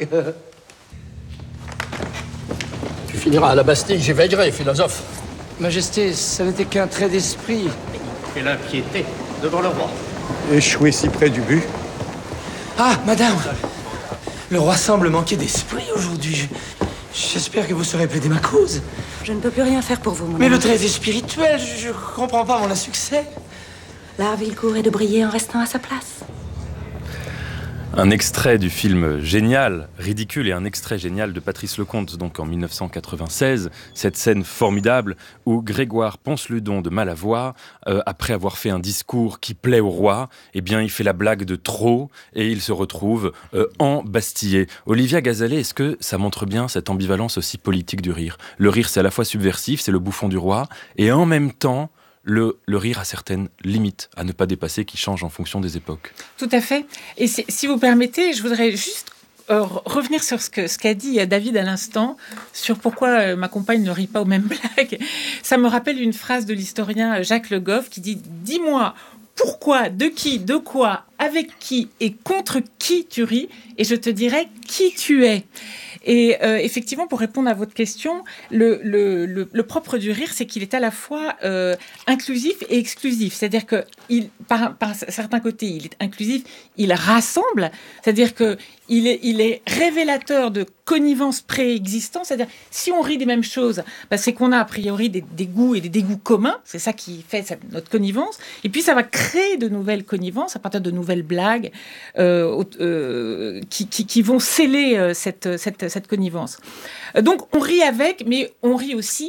Tu finiras à la Bastille, j'y veillerai, philosophe. Majesté, ça n'était qu'un trait d'esprit. Et l'impiété devant le roi. Échoué si près du but. Ah, madame, le roi semble manquer d'esprit aujourd'hui. J'espère que vous saurez plaider ma cause. Je ne peux plus rien faire pour vous, mon Mais ami. le trait est spirituel, je, je comprends pas mon insuccès. L'art Villecourt est de briller en restant à sa place. Un extrait du film génial, ridicule, et un extrait génial de Patrice Lecomte, donc en dix-neuf cent quatre-vingt-seize, cette scène formidable où Grégoire Ponceludon de Malavoie, euh, après avoir fait un discours qui plaît au roi, eh bien il fait la blague de trop et il se retrouve euh, embastillé. Olivia Gazalet, est-ce que ça montre bien cette ambivalence aussi politique du rire ? Le rire, c'est à la fois subversif, c'est le bouffon du roi, et en même temps, Le, le rire a certaines limites à ne pas dépasser qui changent en fonction des époques. Tout à fait. Et si vous permettez, je voudrais juste euh, revenir sur ce, que, ce qu'a dit David à l'instant, sur pourquoi euh, ma compagne ne rit pas aux mêmes blagues. Ça me rappelle une phrase de l'historien Jacques Le Goff qui dit « Dis-moi pourquoi, de qui, de quoi, avec qui et contre qui tu ris, et je te dirai qui tu es ». Et euh, effectivement, pour répondre à votre question, le, le, le, le propre du rire, c'est qu'il est à la fois euh, inclusif et exclusif. C'est-à-dire que il, par, par certains côtés, il est inclusif, il rassemble. C'est-à-dire que il est, il est révélateur de connivence préexistante. C'est-à-dire, si on rit des mêmes choses, bah, c'est qu'on a a priori des, des goûts et des dégoûts communs. C'est ça qui fait ça, notre connivence. Et puis, ça va créer de nouvelles connivences à partir de nouvelles blagues euh, euh, qui, qui, qui vont sceller euh, cette, cette, cette connivence. Donc, on rit avec, mais on rit aussi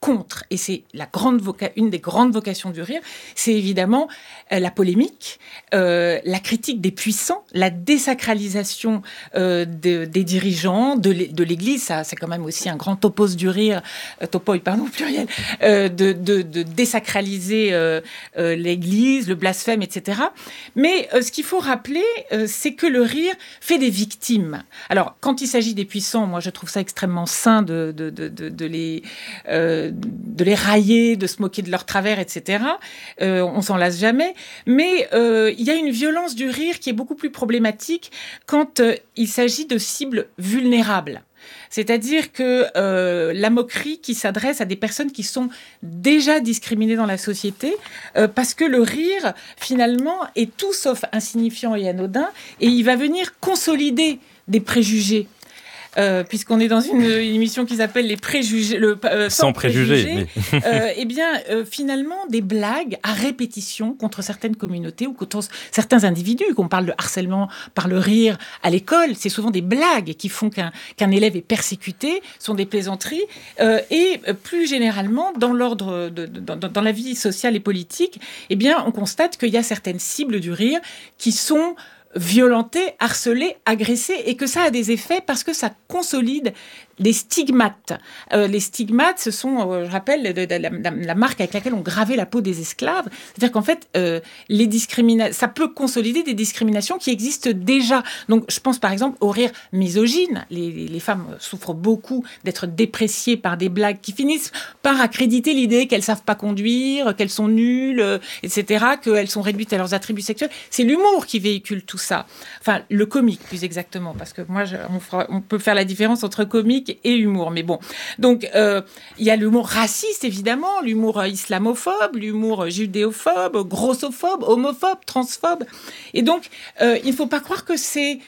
contre, et c'est la grande voca- une des grandes vocations du rire, c'est évidemment euh, la polémique, euh, la critique des puissants, la désacralisation euh, de, des dirigeants, de, l'é- de l'Église, ça c'est quand même aussi un grand topos du rire, euh, topoi, pardon, pluriel, euh, de, de, de désacraliser euh, euh, l'Église, le blasphème, et cetera. Mais euh, ce qu'il faut rappeler, euh, c'est que le rire fait des victimes. Alors, quand il s'agit des puissants, moi je trouve ça extrêmement sain de, de, de, de, de les... Euh, de les railler, de se moquer de leur travers, et cetera. Euh, on s'en lasse jamais. Mais euh, il y a une violence du rire qui est beaucoup plus problématique quand euh, il s'agit de cibles vulnérables. C'est-à-dire que euh, la moquerie qui s'adresse à des personnes qui sont déjà discriminées dans la société, euh, parce que le rire, finalement, est tout sauf insignifiant et anodin, et il va venir consolider des préjugés. Euh, puisqu'on est dans une, une émission qui s'appelle les préjugés, le, euh, sans, Sans préjugés, préjugés, mais... euh, eh bien, euh, finalement, des blagues à répétition contre certaines communautés ou contre certains individus. Qu'on parle de harcèlement par le rire à l'école, c'est souvent des blagues qui font qu'un, qu'un élève est persécuté, sont des plaisanteries, euh, et plus généralement, dans l'ordre, de, de, dans, dans la vie sociale et politique, eh bien, on constate qu'il y a certaines cibles du rire qui sont violenter, harceler, agresser, et que ça a des effets parce que ça consolide des stigmates. Euh, les stigmates, ce sont, euh, je rappelle, de, de, de, la, la marque avec laquelle on gravait la peau des esclaves. C'est-à-dire qu'en fait, euh, les discrimina- ça peut consolider des discriminations qui existent déjà. Donc, je pense par exemple au rire misogyne. Les, les, les femmes souffrent beaucoup d'être dépréciées par des blagues qui finissent par accréditer l'idée qu'elles savent pas conduire, qu'elles sont nulles, euh, et cetera, qu'elles sont réduites à leurs attributs sexuels. C'est l'humour qui véhicule tout ça. Enfin, le comique, plus exactement, parce que moi, je, on, fera, on peut faire la différence entre comique et humour, mais bon. Donc, euh, il y a l'humour raciste, évidemment, l'humour islamophobe, l'humour judéophobe, grossophobe, homophobe, transphobe. Et donc, euh, il ne faut pas croire que c'est...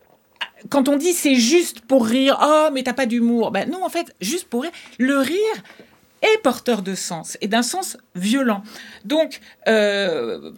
Quand on dit c'est juste pour rire, « Oh, mais t'as pas d'humour », ben non, en fait, juste pour rire, le rire est porteur de sens, et d'un sens violent. Donc, euh,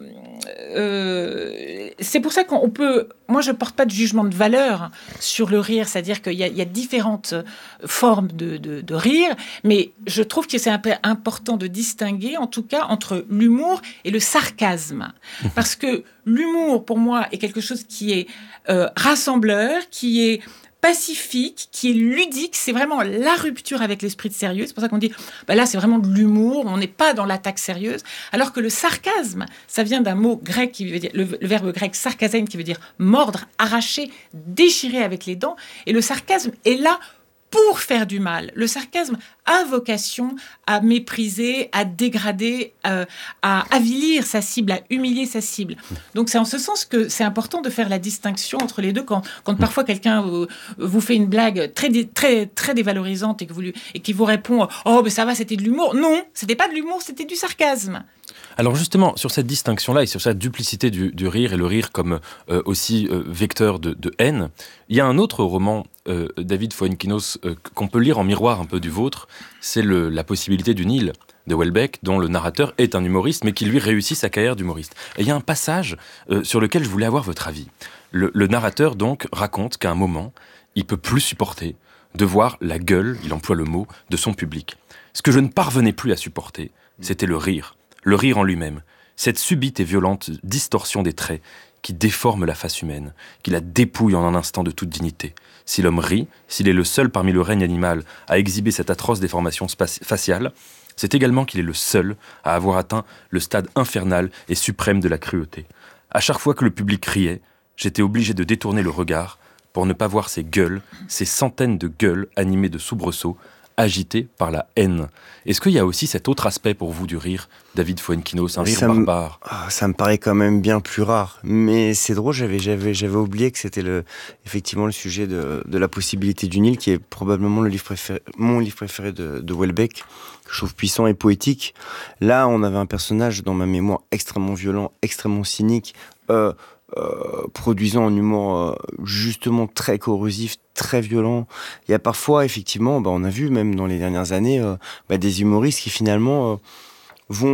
euh, c'est pour ça qu'on peut... Moi, je ne porte pas de jugement de valeur sur le rire, c'est-à-dire qu'il y a, il y a différentes formes de, de, de rire, mais je trouve que c'est un peu important de distinguer, en tout cas, entre l'humour et le sarcasme. Parce que l'humour, pour moi, est quelque chose qui est euh, rassembleur, qui est pacifique, qui est ludique, c'est vraiment la rupture avec l'esprit de sérieux. C'est pour ça qu'on dit, bah là, c'est vraiment de l'humour, on n'est pas dans l'attaque sérieuse. Alors que le sarcasme, ça vient d'un mot grec qui veut dire, le, le verbe grec sarkazein, qui veut dire mordre, arracher, déchirer avec les dents. Et le sarcasme est là pour faire du mal. Le sarcasme a vocation à mépriser, à dégrader, euh, à avilir sa cible, à humilier sa cible. Donc c'est en ce sens que c'est important de faire la distinction entre les deux. Quand, quand parfois quelqu'un vous, vous fait une blague très, très, très dévalorisante et, que vous lui, et qui vous répond « Oh, mais ça va, c'était de l'humour ». Non, c'était pas de l'humour, c'était du sarcasme. Alors justement, sur cette distinction-là et sur cette duplicité du, du rire et le rire comme euh, aussi euh, vecteur de, de haine, il y a un autre roman, euh, David Fuenquinos, euh, qu'on peut lire en miroir un peu du vôtre, c'est le, La possibilité d'une île de Houellebecq, dont le narrateur est un humoriste, mais qui lui réussit sa carrière d'humoriste. Et il y a un passage euh, sur lequel je voulais avoir votre avis. Le, le narrateur donc raconte qu'à un moment, il peut plus supporter de voir la gueule, il emploie le mot, de son public. Ce que je ne parvenais plus à supporter, c'était le rire. Le rire en lui-même, cette subite et violente distorsion des traits qui déforme la face humaine, qui la dépouille en un instant de toute dignité. Si l'homme rit, s'il est le seul parmi le règne animal à exhiber cette atroce déformation spaci- faciale, c'est également qu'il est le seul à avoir atteint le stade infernal et suprême de la cruauté. À chaque fois que le public riait, j'étais obligé de détourner le regard pour ne pas voir ces gueules, ces centaines de gueules animées de soubresauts, agité par la haine. Est-ce qu'il y a aussi cet autre aspect pour vous du rire, David Fuenquinos, un rire ça barbare me... oh, ça me paraît quand même bien plus rare. Mais c'est drôle, j'avais, j'avais, j'avais oublié que c'était le, effectivement le sujet de, de La possibilité d'une île, qui est probablement le livre préféré, mon livre préféré de, de Houellebecq, que je trouve puissant et poétique. Là, on avait un personnage dans ma mémoire extrêmement violent, extrêmement cynique, euh, Euh, produisant un humour euh, justement très corrosif, très violent. Il y a parfois, effectivement, bah, on a vu même dans les dernières années, euh, bah, des humoristes qui finalement euh, vont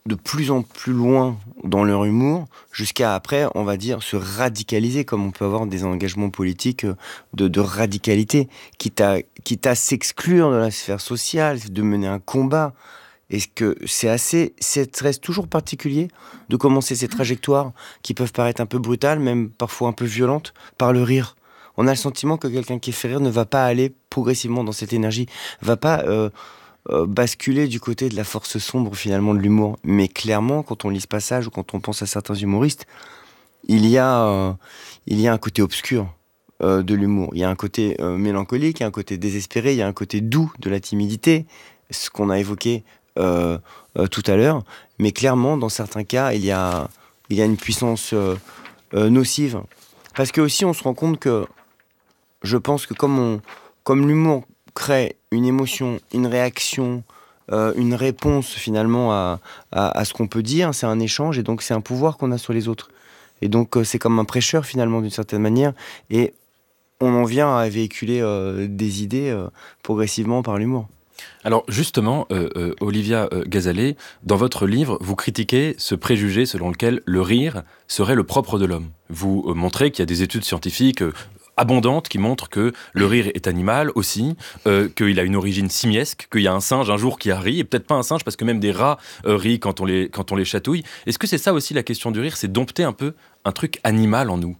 de plus en plus loin dans leur humour, jusqu'à après, on va dire, se radicaliser, comme on peut avoir des engagements politiques de, de radicalité, quitte à, quitte à s'exclure de la sphère sociale, de mener un combat. Et que c'est assez, c'est reste toujours particulier de commencer ces trajectoires qui peuvent paraître un peu brutales, même parfois un peu violentes, par le rire. On a le sentiment que quelqu'un qui fait rire ne va pas aller progressivement dans cette énergie, va pas euh, euh, basculer du côté de la force sombre finalement de l'humour. Mais clairement, quand on lit ce passage ou quand on pense à certains humoristes, il y a, euh, il y a un côté obscur euh, de l'humour. Il y a un côté euh, mélancolique, il y a un côté désespéré, il y a un côté doux de la timidité, ce qu'on a évoqué Euh, euh, tout à l'heure, mais clairement dans certains cas il y a, il y a une puissance euh, euh, nocive, parce que aussi on se rend compte que je pense que comme, on, comme l'humour crée une émotion, une réaction, euh, une réponse finalement à, à, à ce qu'on peut dire, c'est un échange et donc c'est un pouvoir qu'on a sur les autres, et donc euh, c'est comme un prêcheur finalement d'une certaine manière, et on en vient à véhiculer euh, des idées euh, progressivement par l'humour. Alors justement, euh, euh, Olivia euh, Gazalet, dans votre livre, vous critiquez ce préjugé selon lequel le rire serait le propre de l'homme. Vous euh, montrez qu'il y a des études scientifiques euh, abondantes qui montrent que le rire est animal aussi, euh, qu'il a une origine simiesque, qu'il y a un singe un jour qui a ri, et peut-être pas un singe parce que même des rats euh, rient quand on, les, quand on les chatouille. Est-ce que c'est ça aussi la question du rire, c'est dompter un peu un truc animal en nous ?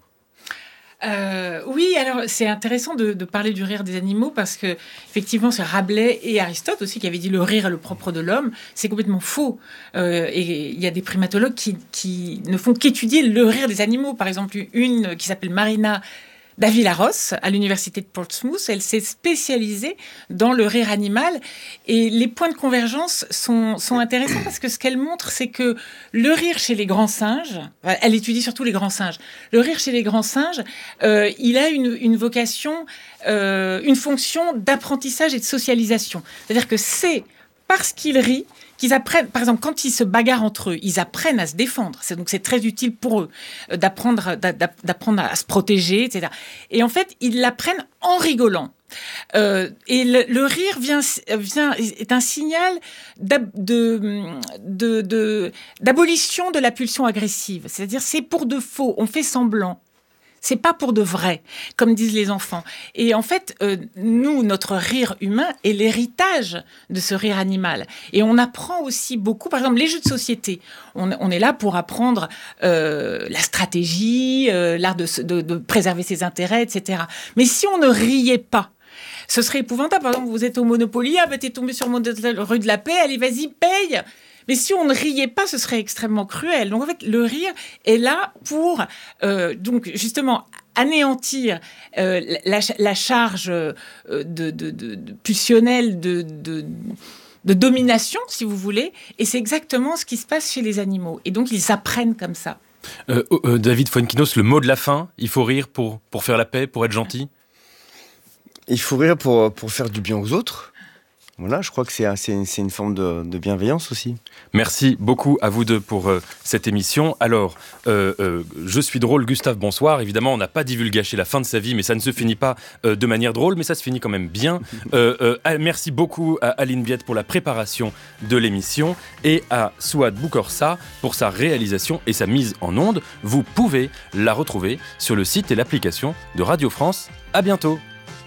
Euh, oui, alors c'est intéressant de, de parler du rire des animaux parce que effectivement c'est Rabelais et Aristote aussi qui avaient dit le rire est le propre de l'homme. C'est complètement faux. Euh, et il y a des primatologues qui, qui ne font qu'étudier le rire des animaux. Par exemple, une qui s'appelle Marina Davilaros à l'université de Portsmouth, elle s'est spécialisée dans le rire animal et les points de convergence sont, sont intéressants parce que ce qu'elle montre, c'est que le rire chez les grands singes, elle étudie surtout les grands singes, le rire chez les grands singes, euh, il a une, une vocation, euh, une fonction d'apprentissage et de socialisation. C'est-à-dire que c'est parce qu'ils rient qu'ils apprennent, par exemple, quand ils se bagarrent entre eux, ils apprennent à se défendre. C'est, donc, c'est très utile pour eux euh, d'apprendre, d'apprendre à se protéger, et cetera. Et en fait, ils l'apprennent en rigolant. Euh, et le, le rire vient, vient, est un signal d'ab, de, de, de, d'abolition de la pulsion agressive. C'est-à-dire, c'est pour de faux, on fait semblant. C'est pas pour de vrai, comme disent les enfants. Et en fait, euh, nous, notre rire humain est l'héritage de ce rire animal. Et on apprend aussi beaucoup, par exemple, les jeux de société. On, on est là pour apprendre euh, la stratégie, euh, l'art de, de, de préserver ses intérêts, et cetera. Mais si on ne riait pas, ce serait épouvantable. Par exemple, vous êtes au Monopoly, ah ben t'es tombé sur mon rue de la Paix, allez, vas-y, paye. Mais si on ne riait pas, ce serait extrêmement cruel. Donc en fait, le rire est là pour, euh, donc justement, anéantir euh, la, la charge euh, de, de, de, de pulsionnelle de, de, de domination, si vous voulez. Et c'est exactement ce qui se passe chez les animaux. Et donc ils apprennent comme ça. Euh, euh, David Fuenquinos, le mot de la fin, il faut rire pour, pour faire la paix, pour être gentil ? Il faut rire pour, pour faire du bien aux autres. Voilà, je crois que c'est, c'est, une, c'est une forme de, de bienveillance aussi. Merci beaucoup à vous deux pour euh, cette émission. Alors, euh, euh, Je suis drôle, Gustave, bonsoir. Évidemment, on n'a pas divulgaché la fin de sa vie, mais ça ne se finit pas euh, de manière drôle, mais ça se finit quand même bien. Euh, euh, merci beaucoup à Aline Biette pour la préparation de l'émission et à Souad Boukorsa pour sa réalisation et sa mise en onde. Vous pouvez la retrouver sur le site et l'application de Radio France. À bientôt.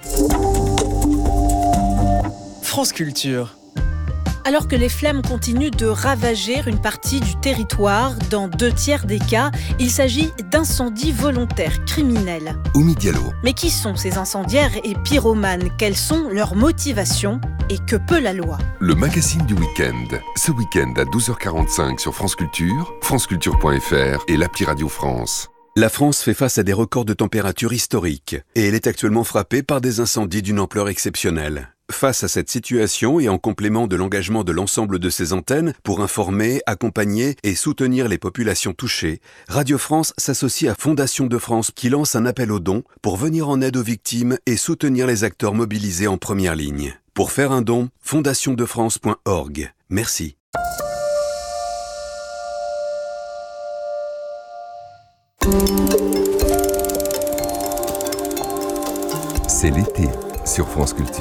France Culture. Alors que les flammes continuent de ravager une partie du territoire, dans deux tiers des cas, il s'agit d'incendies volontaires criminels. Oumi Diallo. Mais qui sont ces incendiaires et pyromanes ? Quelles sont leurs motivations ? Et que peut la loi ? Le magazine du week-end. Ce week-end à douze heures quarante-cinq sur France Culture, franceculture point f r et l'appli Radio France. La France fait face à des records de température historiques et elle est actuellement frappée par des incendies d'une ampleur exceptionnelle. Face à cette situation et en complément de l'engagement de l'ensemble de ses antennes pour informer, accompagner et soutenir les populations touchées, Radio France s'associe à Fondation de France qui lance un appel aux dons pour venir en aide aux victimes et soutenir les acteurs mobilisés en première ligne. Pour faire un don, fondation de france point org. Merci. C'est l'été sur France Culture.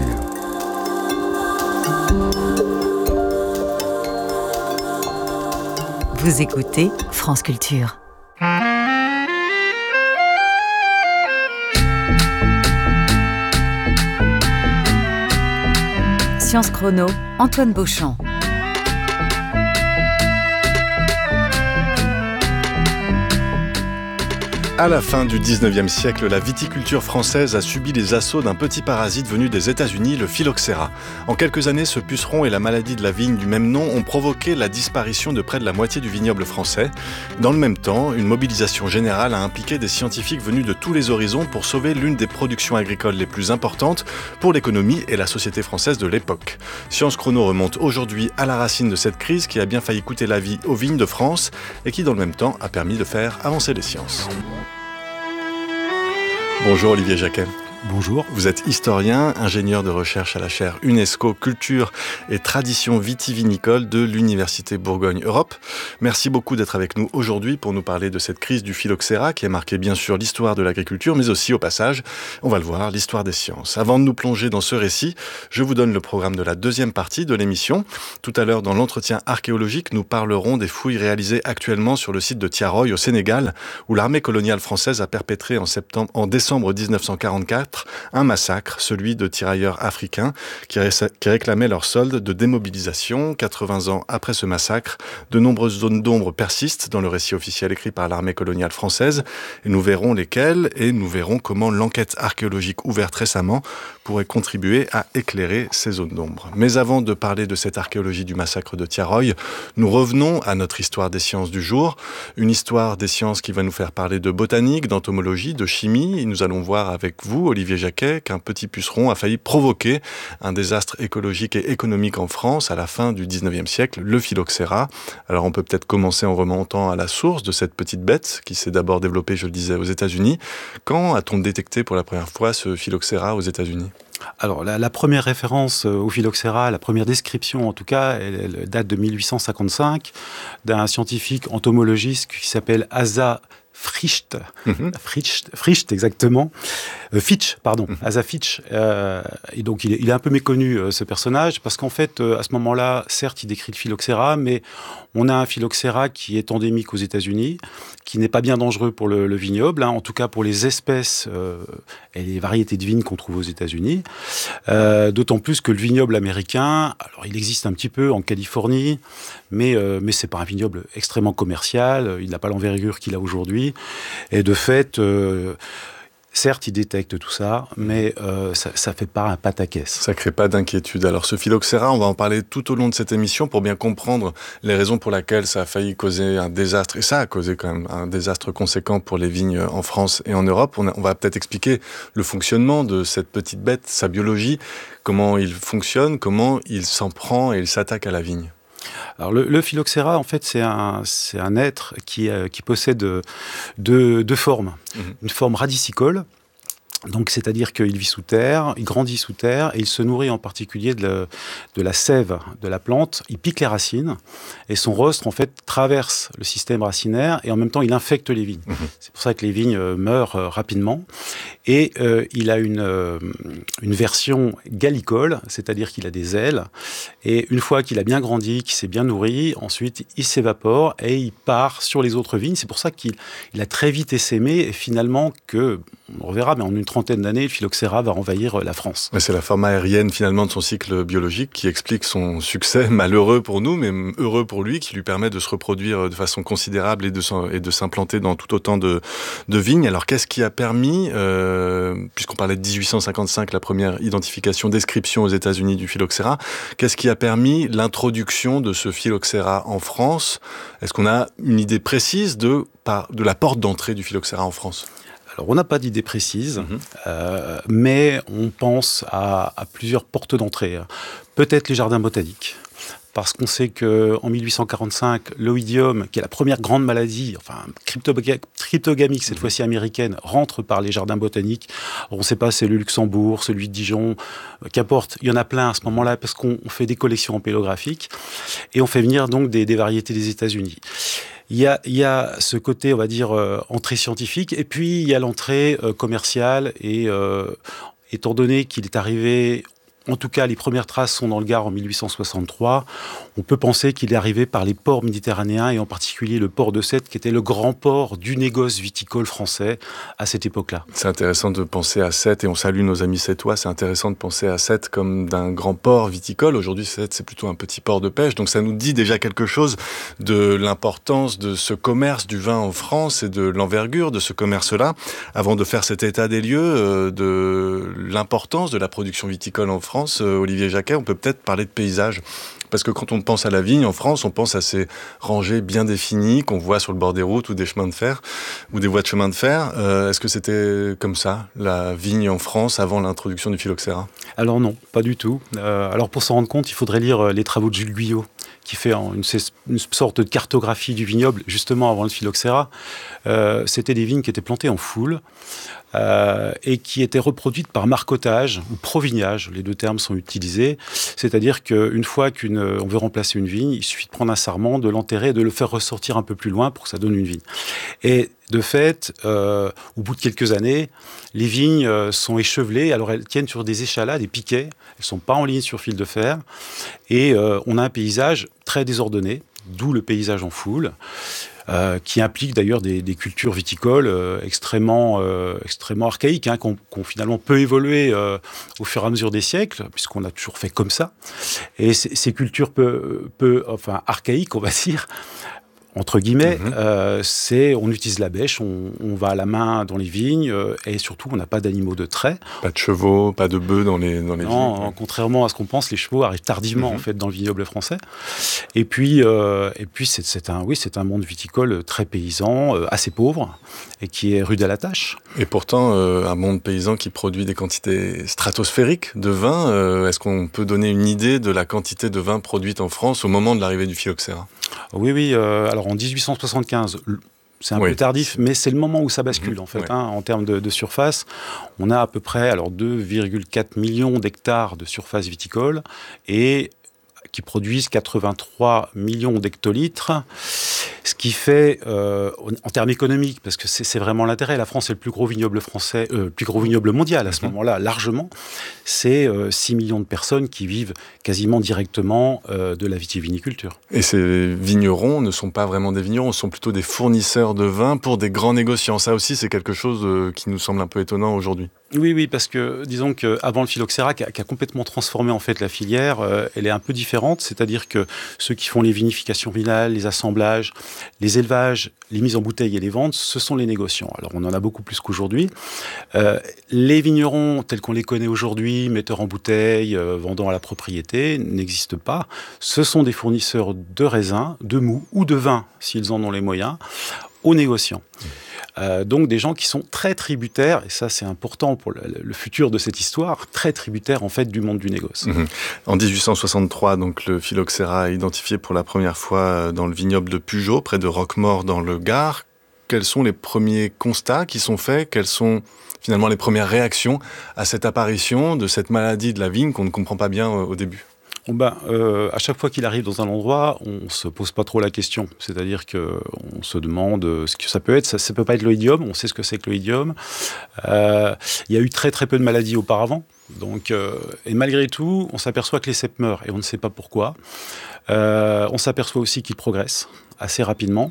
Vous écoutez France Culture. Science Chrono, Antoine Beauchamp. À la fin du dix-neuvième siècle, la viticulture française a subi les assauts d'un petit parasite venu des États-Unis, le phylloxéra. En quelques années, ce puceron et la maladie de la vigne du même nom ont provoqué la disparition de près de la moitié du vignoble français. Dans le même temps, une mobilisation générale a impliqué des scientifiques venus de tous les horizons pour sauver l'une des productions agricoles les plus importantes pour l'économie et la société française de l'époque. Science Chrono remonte aujourd'hui à la racine de cette crise qui a bien failli coûter la vie aux vignes de France et qui, dans le même temps, a permis de faire avancer les sciences. Bonjour Olivier Jacquet. Bonjour. Vous êtes historien, ingénieur de recherche à la chaire UNESCO Culture et Tradition vitivinicole de l'Université Bourgogne-Europe. Merci beaucoup d'être avec nous aujourd'hui pour nous parler de cette crise du phylloxéra qui a marqué bien sûr l'histoire de l'agriculture, mais aussi au passage, on va le voir, l'histoire des sciences. Avant de nous plonger dans ce récit, je vous donne le programme de la deuxième partie de l'émission. Tout à l'heure, dans l'entretien archéologique, nous parlerons des fouilles réalisées actuellement sur le site de Tiaroy au Sénégal, où l'armée coloniale française a perpétré en, septembre, en décembre dix-neuf cent quarante-quatre un massacre, celui de tirailleurs africains qui, ré- qui réclamaient leur solde de démobilisation. quatre-vingts ans après ce massacre, de nombreuses zones d'ombre persistent dans le récit officiel écrit par l'armée coloniale française. Et nous verrons lesquelles et nous verrons comment l'enquête archéologique ouverte récemment pourrait contribuer à éclairer ces zones d'ombre. Mais avant de parler de cette archéologie du massacre de Tiaroy, nous revenons à notre histoire des sciences du jour. Une histoire des sciences qui va nous faire parler de botanique, d'entomologie, de chimie. Et nous allons voir avec vous, Olivier Jacquet, qu'un petit puceron a failli provoquer un désastre écologique et économique en France à la fin du dix-neuvième siècle, le phylloxéra. Alors on peut peut-être commencer en remontant à la source de cette petite bête qui s'est d'abord développée, je le disais, aux États-Unis. Quand a-t-on détecté pour la première fois ce phylloxéra aux États-Unis ? Alors, la, la première référence au phylloxéra, la première description en tout cas, elle, elle date de mille huit cent cinquante-cinq, d'un scientifique entomologiste qui s'appelle Asa Fricht, mm-hmm. Fricht, Fricht exactement, euh, Fitch, pardon, mm-hmm. Asa Fitch. Euh, et donc il est, il est un peu méconnu euh, ce personnage parce qu'en fait euh, à ce moment-là, certes, il décrit le phylloxéra, mais on a un phylloxéra qui est endémique aux États-Unis, qui n'est pas bien dangereux pour le, le vignoble, hein, en tout cas pour les espèces euh, et les variétés de vignes qu'on trouve aux États-Unis. Euh, d'autant plus que le vignoble américain, alors il existe un petit peu en Californie, mais euh, mais c'est pas un vignoble extrêmement commercial. Il n'a pas l'envergure qu'il a aujourd'hui. Et de fait, euh, certes, il détecte tout ça, mais euh, ça ne fait pas un pataquès. Ça ne crée pas d'inquiétude. Alors ce phylloxéra, on va en parler tout au long de cette émission pour bien comprendre les raisons pour lesquelles ça a failli causer un désastre. Et ça a causé quand même un désastre conséquent pour les vignes en France et en Europe. On, a, on va peut-être expliquer le fonctionnement de cette petite bête, sa biologie, comment il fonctionne, comment il s'en prend et il s'attaque à la vigne. Alors le, le phylloxéra, en fait, c'est un, c'est un être qui, euh, qui possède deux, deux formes. Mmh. Une forme radicicole, donc c'est-à-dire qu'il vit sous terre, il grandit sous terre et il se nourrit en particulier de, le, de la sève de la plante. Il pique les racines et son rostre, en fait, traverse le système racinaire et en même temps, il infecte les vignes. Mmh. C'est pour ça que les vignes meurent euh, rapidement. Et euh, il a une, euh, une version gallicole, c'est-à-dire qu'il a des ailes. Et une fois qu'il a bien grandi, qu'il s'est bien nourri, ensuite il s'évapore et il part sur les autres vignes. C'est pour ça qu'il il a très vite essaimé et finalement que, on reverra, mais en une trentaine d'années, le phylloxéra va envahir la France. Mais c'est la forme aérienne finalement de son cycle biologique qui explique son succès malheureux pour nous, mais heureux pour lui, qui lui permet de se reproduire de façon considérable et de, et de s'implanter dans tout autant de, de vignes. Alors qu'est-ce qui a permis... Euh, Euh, puisqu'on parlait de dix-huit cent cinquante-cinq, la première identification, description aux États-Unis du phylloxéra, qu'est-ce qui a permis l'introduction de ce phylloxéra en France ? Est-ce qu'on a une idée précise de, de la porte d'entrée du phylloxéra en France ? Alors, on n'a pas d'idée précise, mmh. euh, mais on pense à, à plusieurs portes d'entrée. Peut-être les jardins botaniques. Parce qu'on sait qu'en mille huit cent quarante-cinq, l'oïdium, qui est la première grande maladie, enfin cryptogamique, cette mmh. fois-ci américaine, rentre par les jardins botaniques. Alors, on ne sait pas, c'est le Luxembourg, celui de Dijon, euh, qu'importe. Il y en a plein à ce moment-là, parce qu'on fait des collections empélographiques, et on fait venir donc des, des variétés des États-Unis. Il y a, il y a ce côté, on va dire, euh, entrée scientifique, et puis il y a l'entrée euh, commerciale, et euh, étant donné qu'il est arrivé... en tout cas, les premières traces sont dans le Gard en mille huit cent soixante-trois. On peut penser qu'il est arrivé par les ports méditerranéens et en particulier le port de Sète, qui était le grand port du négoce viticole français à cette époque-là. C'est intéressant de penser à Sète, et on salue nos amis sétois, c'est intéressant de penser à Sète comme d'un grand port viticole. Aujourd'hui, Sète, c'est plutôt un petit port de pêche, donc ça nous dit déjà quelque chose de l'importance de ce commerce du vin en France et de l'envergure de ce commerce-là. Avant de faire cet état des lieux, euh, de l'importance de la production viticole en France, Olivier Jacquet, on peut peut-être parler de paysage. Parce que quand on pense à la vigne en France, on pense à ces rangées bien définies qu'on voit sur le bord des routes ou des chemins de fer, ou des voies de chemin de fer. Euh, est-ce que c'était comme ça, la vigne en France, avant l'introduction du phylloxéra ? Alors non, pas du tout. Euh, alors pour s'en rendre compte, il faudrait lire les travaux de Jules Guyot, qui fait une, une sorte de cartographie du vignoble, justement avant le phylloxéra. Euh, c'était des vignes qui étaient plantées en foule, Euh, et qui étaient reproduites par marcottage ou provignage, les deux termes sont utilisés, c'est-à-dire qu'une fois qu'on veut remplacer une vigne, il suffit de prendre un sarment, de l'enterrer et de le faire ressortir un peu plus loin pour que ça donne une vigne. Et de fait, euh, au bout de quelques années, les vignes euh, sont échevelées, alors elles tiennent sur des échalas, des piquets, elles ne sont pas en ligne sur fil de fer, et euh, on a un paysage très désordonné, d'où le paysage en foule. Euh, qui implique d'ailleurs des, des cultures viticoles euh, extrêmement, euh, extrêmement archaïques, hein, qu'on, qu'on finalement peut évoluer euh, au fur et à mesure des siècles, puisqu'on a toujours fait comme ça. Et c- ces cultures peu, peu, enfin, archaïques, on va dire, entre guillemets, mmh. euh, c'est on utilise la bêche, on, on va à la main dans les vignes, euh, et surtout on n'a pas d'animaux de trait. Pas de chevaux, pas de bœufs dans les, dans les non, vignes. Non, contrairement à ce qu'on pense, les chevaux arrivent tardivement mmh. en fait dans le vignoble français. Et puis, euh, et puis c'est, c'est un, oui, c'est un monde viticole très paysan, euh, assez pauvre, et qui est rude à la tâche. Et pourtant, euh, un monde paysan qui produit des quantités stratosphériques de vin. Euh, est-ce qu'on peut donner une idée de la quantité de vin produite en France au moment de l'arrivée du phylloxéra ? Oui, oui. Euh, alors en dix-huit cent soixante-quinze, c'est un oui. peu tardif, mais c'est le moment où ça bascule mmh, en fait. Ouais. Hein, en termes de, de surface, on a à peu près alors deux virgule quatre millions d'hectares de surface viticole et qui produisent quatre-vingt-trois millions d'hectolitres, ce qui fait, euh, en termes économiques, parce que c'est, c'est vraiment l'intérêt, la France est le plus gros vignoble français, euh, le plus gros vignoble mondial à ce mmh. moment-là, largement, c'est euh, six millions de personnes qui vivent quasiment directement euh, de la vitiviniculture. Et ces vignerons ne sont pas vraiment des vignerons, ce sont plutôt des fournisseurs de vin pour des grands négociants. Ça aussi, c'est quelque chose euh, qui nous semble un peu étonnant aujourd'hui. Oui, oui, parce que disons qu'avant le phylloxéra, qui a, qui a complètement transformé en fait la filière, euh, elle est un peu différente, c'est-à-dire que ceux qui font les vinifications finales, les assemblages, les élevages, les mises en bouteille et les ventes, ce sont les négociants. Alors on en a beaucoup plus qu'aujourd'hui. Euh, les vignerons tels qu'on les connaît aujourd'hui, metteurs en bouteille, euh, vendant à la propriété, n'existent pas. Ce sont des fournisseurs de raisins, de mou ou de vin, s'ils en ont les moyens, aux négociants. Euh, donc des gens qui sont très tributaires, et ça c'est important pour le, le futur de cette histoire, très tributaires en fait du monde du négoce. Mmh. En dix-huit cent soixante-trois, donc le phylloxéra est identifié pour la première fois dans le vignoble de Pugeot, près de Roquemaure dans le Gard. Quels sont les premiers constats qui sont faits ? Quelles sont finalement les premières réactions à cette apparition de cette maladie de la vigne qu'on ne comprend pas bien au début ? Bon ben, euh, à chaque fois qu'il arrive dans un endroit, on ne se pose pas trop la question. C'est-à-dire qu'on se demande ce que ça peut être. Ça ne peut pas être l'oïdium, on sait ce que c'est que l'oïdium. Euh, il y a eu très très peu de maladies auparavant. Donc, euh, et malgré tout, on s'aperçoit que les cèpes meurent et on ne sait pas pourquoi. Euh, on s'aperçoit aussi qu'ils progressent assez rapidement.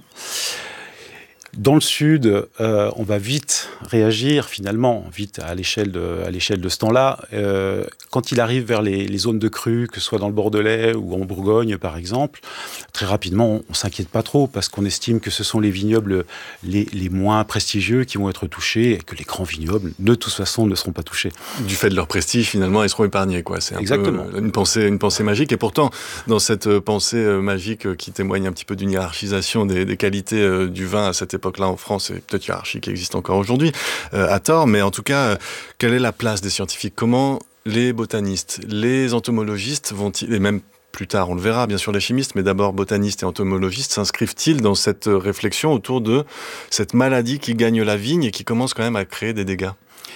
Dans le sud, euh, on va vite réagir, finalement, vite à l'échelle de, à l'échelle de ce temps-là. Euh, quand il arrive vers les, les zones de crue, que ce soit dans le Bordelais ou en Bourgogne, par exemple, très rapidement, on ne s'inquiète pas trop parce qu'on estime que ce sont les vignobles les, les moins prestigieux qui vont être touchés et que les grands vignobles, de toute façon, ne seront pas touchés. Du fait de leur prestige, finalement, ils seront épargnés, quoi. C'est un Exactement. peu une pensée, une pensée magique. Et pourtant, dans cette pensée magique qui témoigne un petit peu d'une hiérarchisation des, des qualités du vin à cette époque, là en France, et peut-être hiérarchie qui existe encore aujourd'hui, euh, à tort, mais en tout cas, euh, quelle est la place des scientifiques ? Comment les botanistes, les entomologistes vont-ils, et même plus tard, on le verra, bien sûr les chimistes, mais d'abord botanistes et entomologistes, s'inscrivent-ils dans cette réflexion autour de cette maladie qui gagne la vigne et qui commence quand même à créer des dégâts ?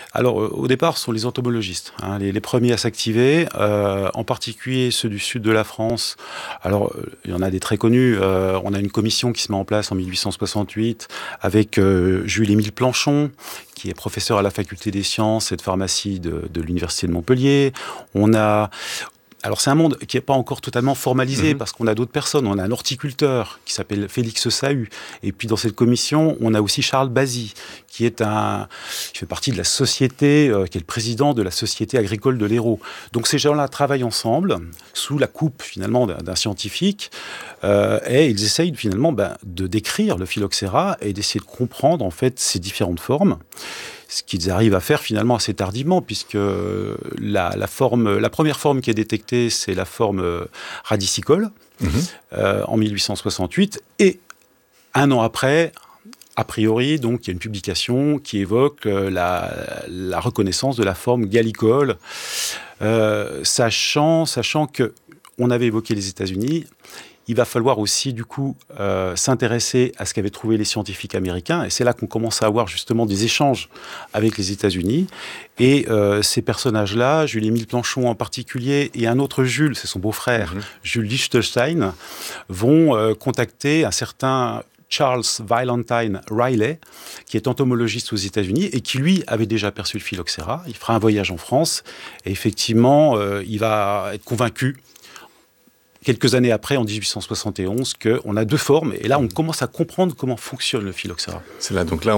Alors, euh, au départ, ce sont les entomologistes, hein, les, les premiers à s'activer, euh, en particulier ceux du sud de la France. Alors, euh, il y en a des très connus. Euh, on a une commission qui se met en place en mille huit cent soixante-huit avec euh, Jules-Émile Planchon, qui est professeur à la faculté des sciences et de pharmacie de, de l'université de Montpellier. On a... Alors, c'est un monde qui n'est pas encore totalement formalisé, mmh. parce qu'on a d'autres personnes. On a un horticulteur qui s'appelle Félix Sahu. Et puis, dans cette commission, on a aussi Charles Bazy, qui est un, qui fait partie de la société, euh, qui est le président de la Société agricole de l'Hérault. Donc, ces gens-là travaillent ensemble, sous la coupe, finalement, d'un, d'un scientifique, euh, et ils essayent, finalement, ben, de décrire le phylloxéra et d'essayer de comprendre, en fait, ses différentes formes. Ce qu'ils arrivent à faire finalement assez tardivement, puisque la, la, forme, la première forme qui est détectée, c'est la forme radicicole, mmh. euh, en mille huit cent soixante-huit, et un an après, a priori, donc, il y a une publication qui évoque euh, la, la reconnaissance de la forme gallicole, euh, sachant, sachant qu'on avait évoqué les États-Unis. Il va falloir aussi, du coup, euh, s'intéresser à ce qu'avaient trouvé les scientifiques américains. Et c'est là qu'on commence à avoir justement des échanges avec les États-Unis. Et euh, ces personnages-là, Jules-Émile Planchon en particulier, et un autre Jules, c'est son beau-frère, mmh. Jules Liechtenstein, vont euh, contacter un certain Charles Valentine Riley, qui est entomologiste aux États-Unis et qui, lui, avait déjà perçu le phylloxéra. Il fera un voyage en France et effectivement, euh, il va être convaincu quelques années après, en dix-huit cent soixante et onze, qu'on a deux formes. Et là, on commence à comprendre comment fonctionne le phylloxéra. C'est là, donc là,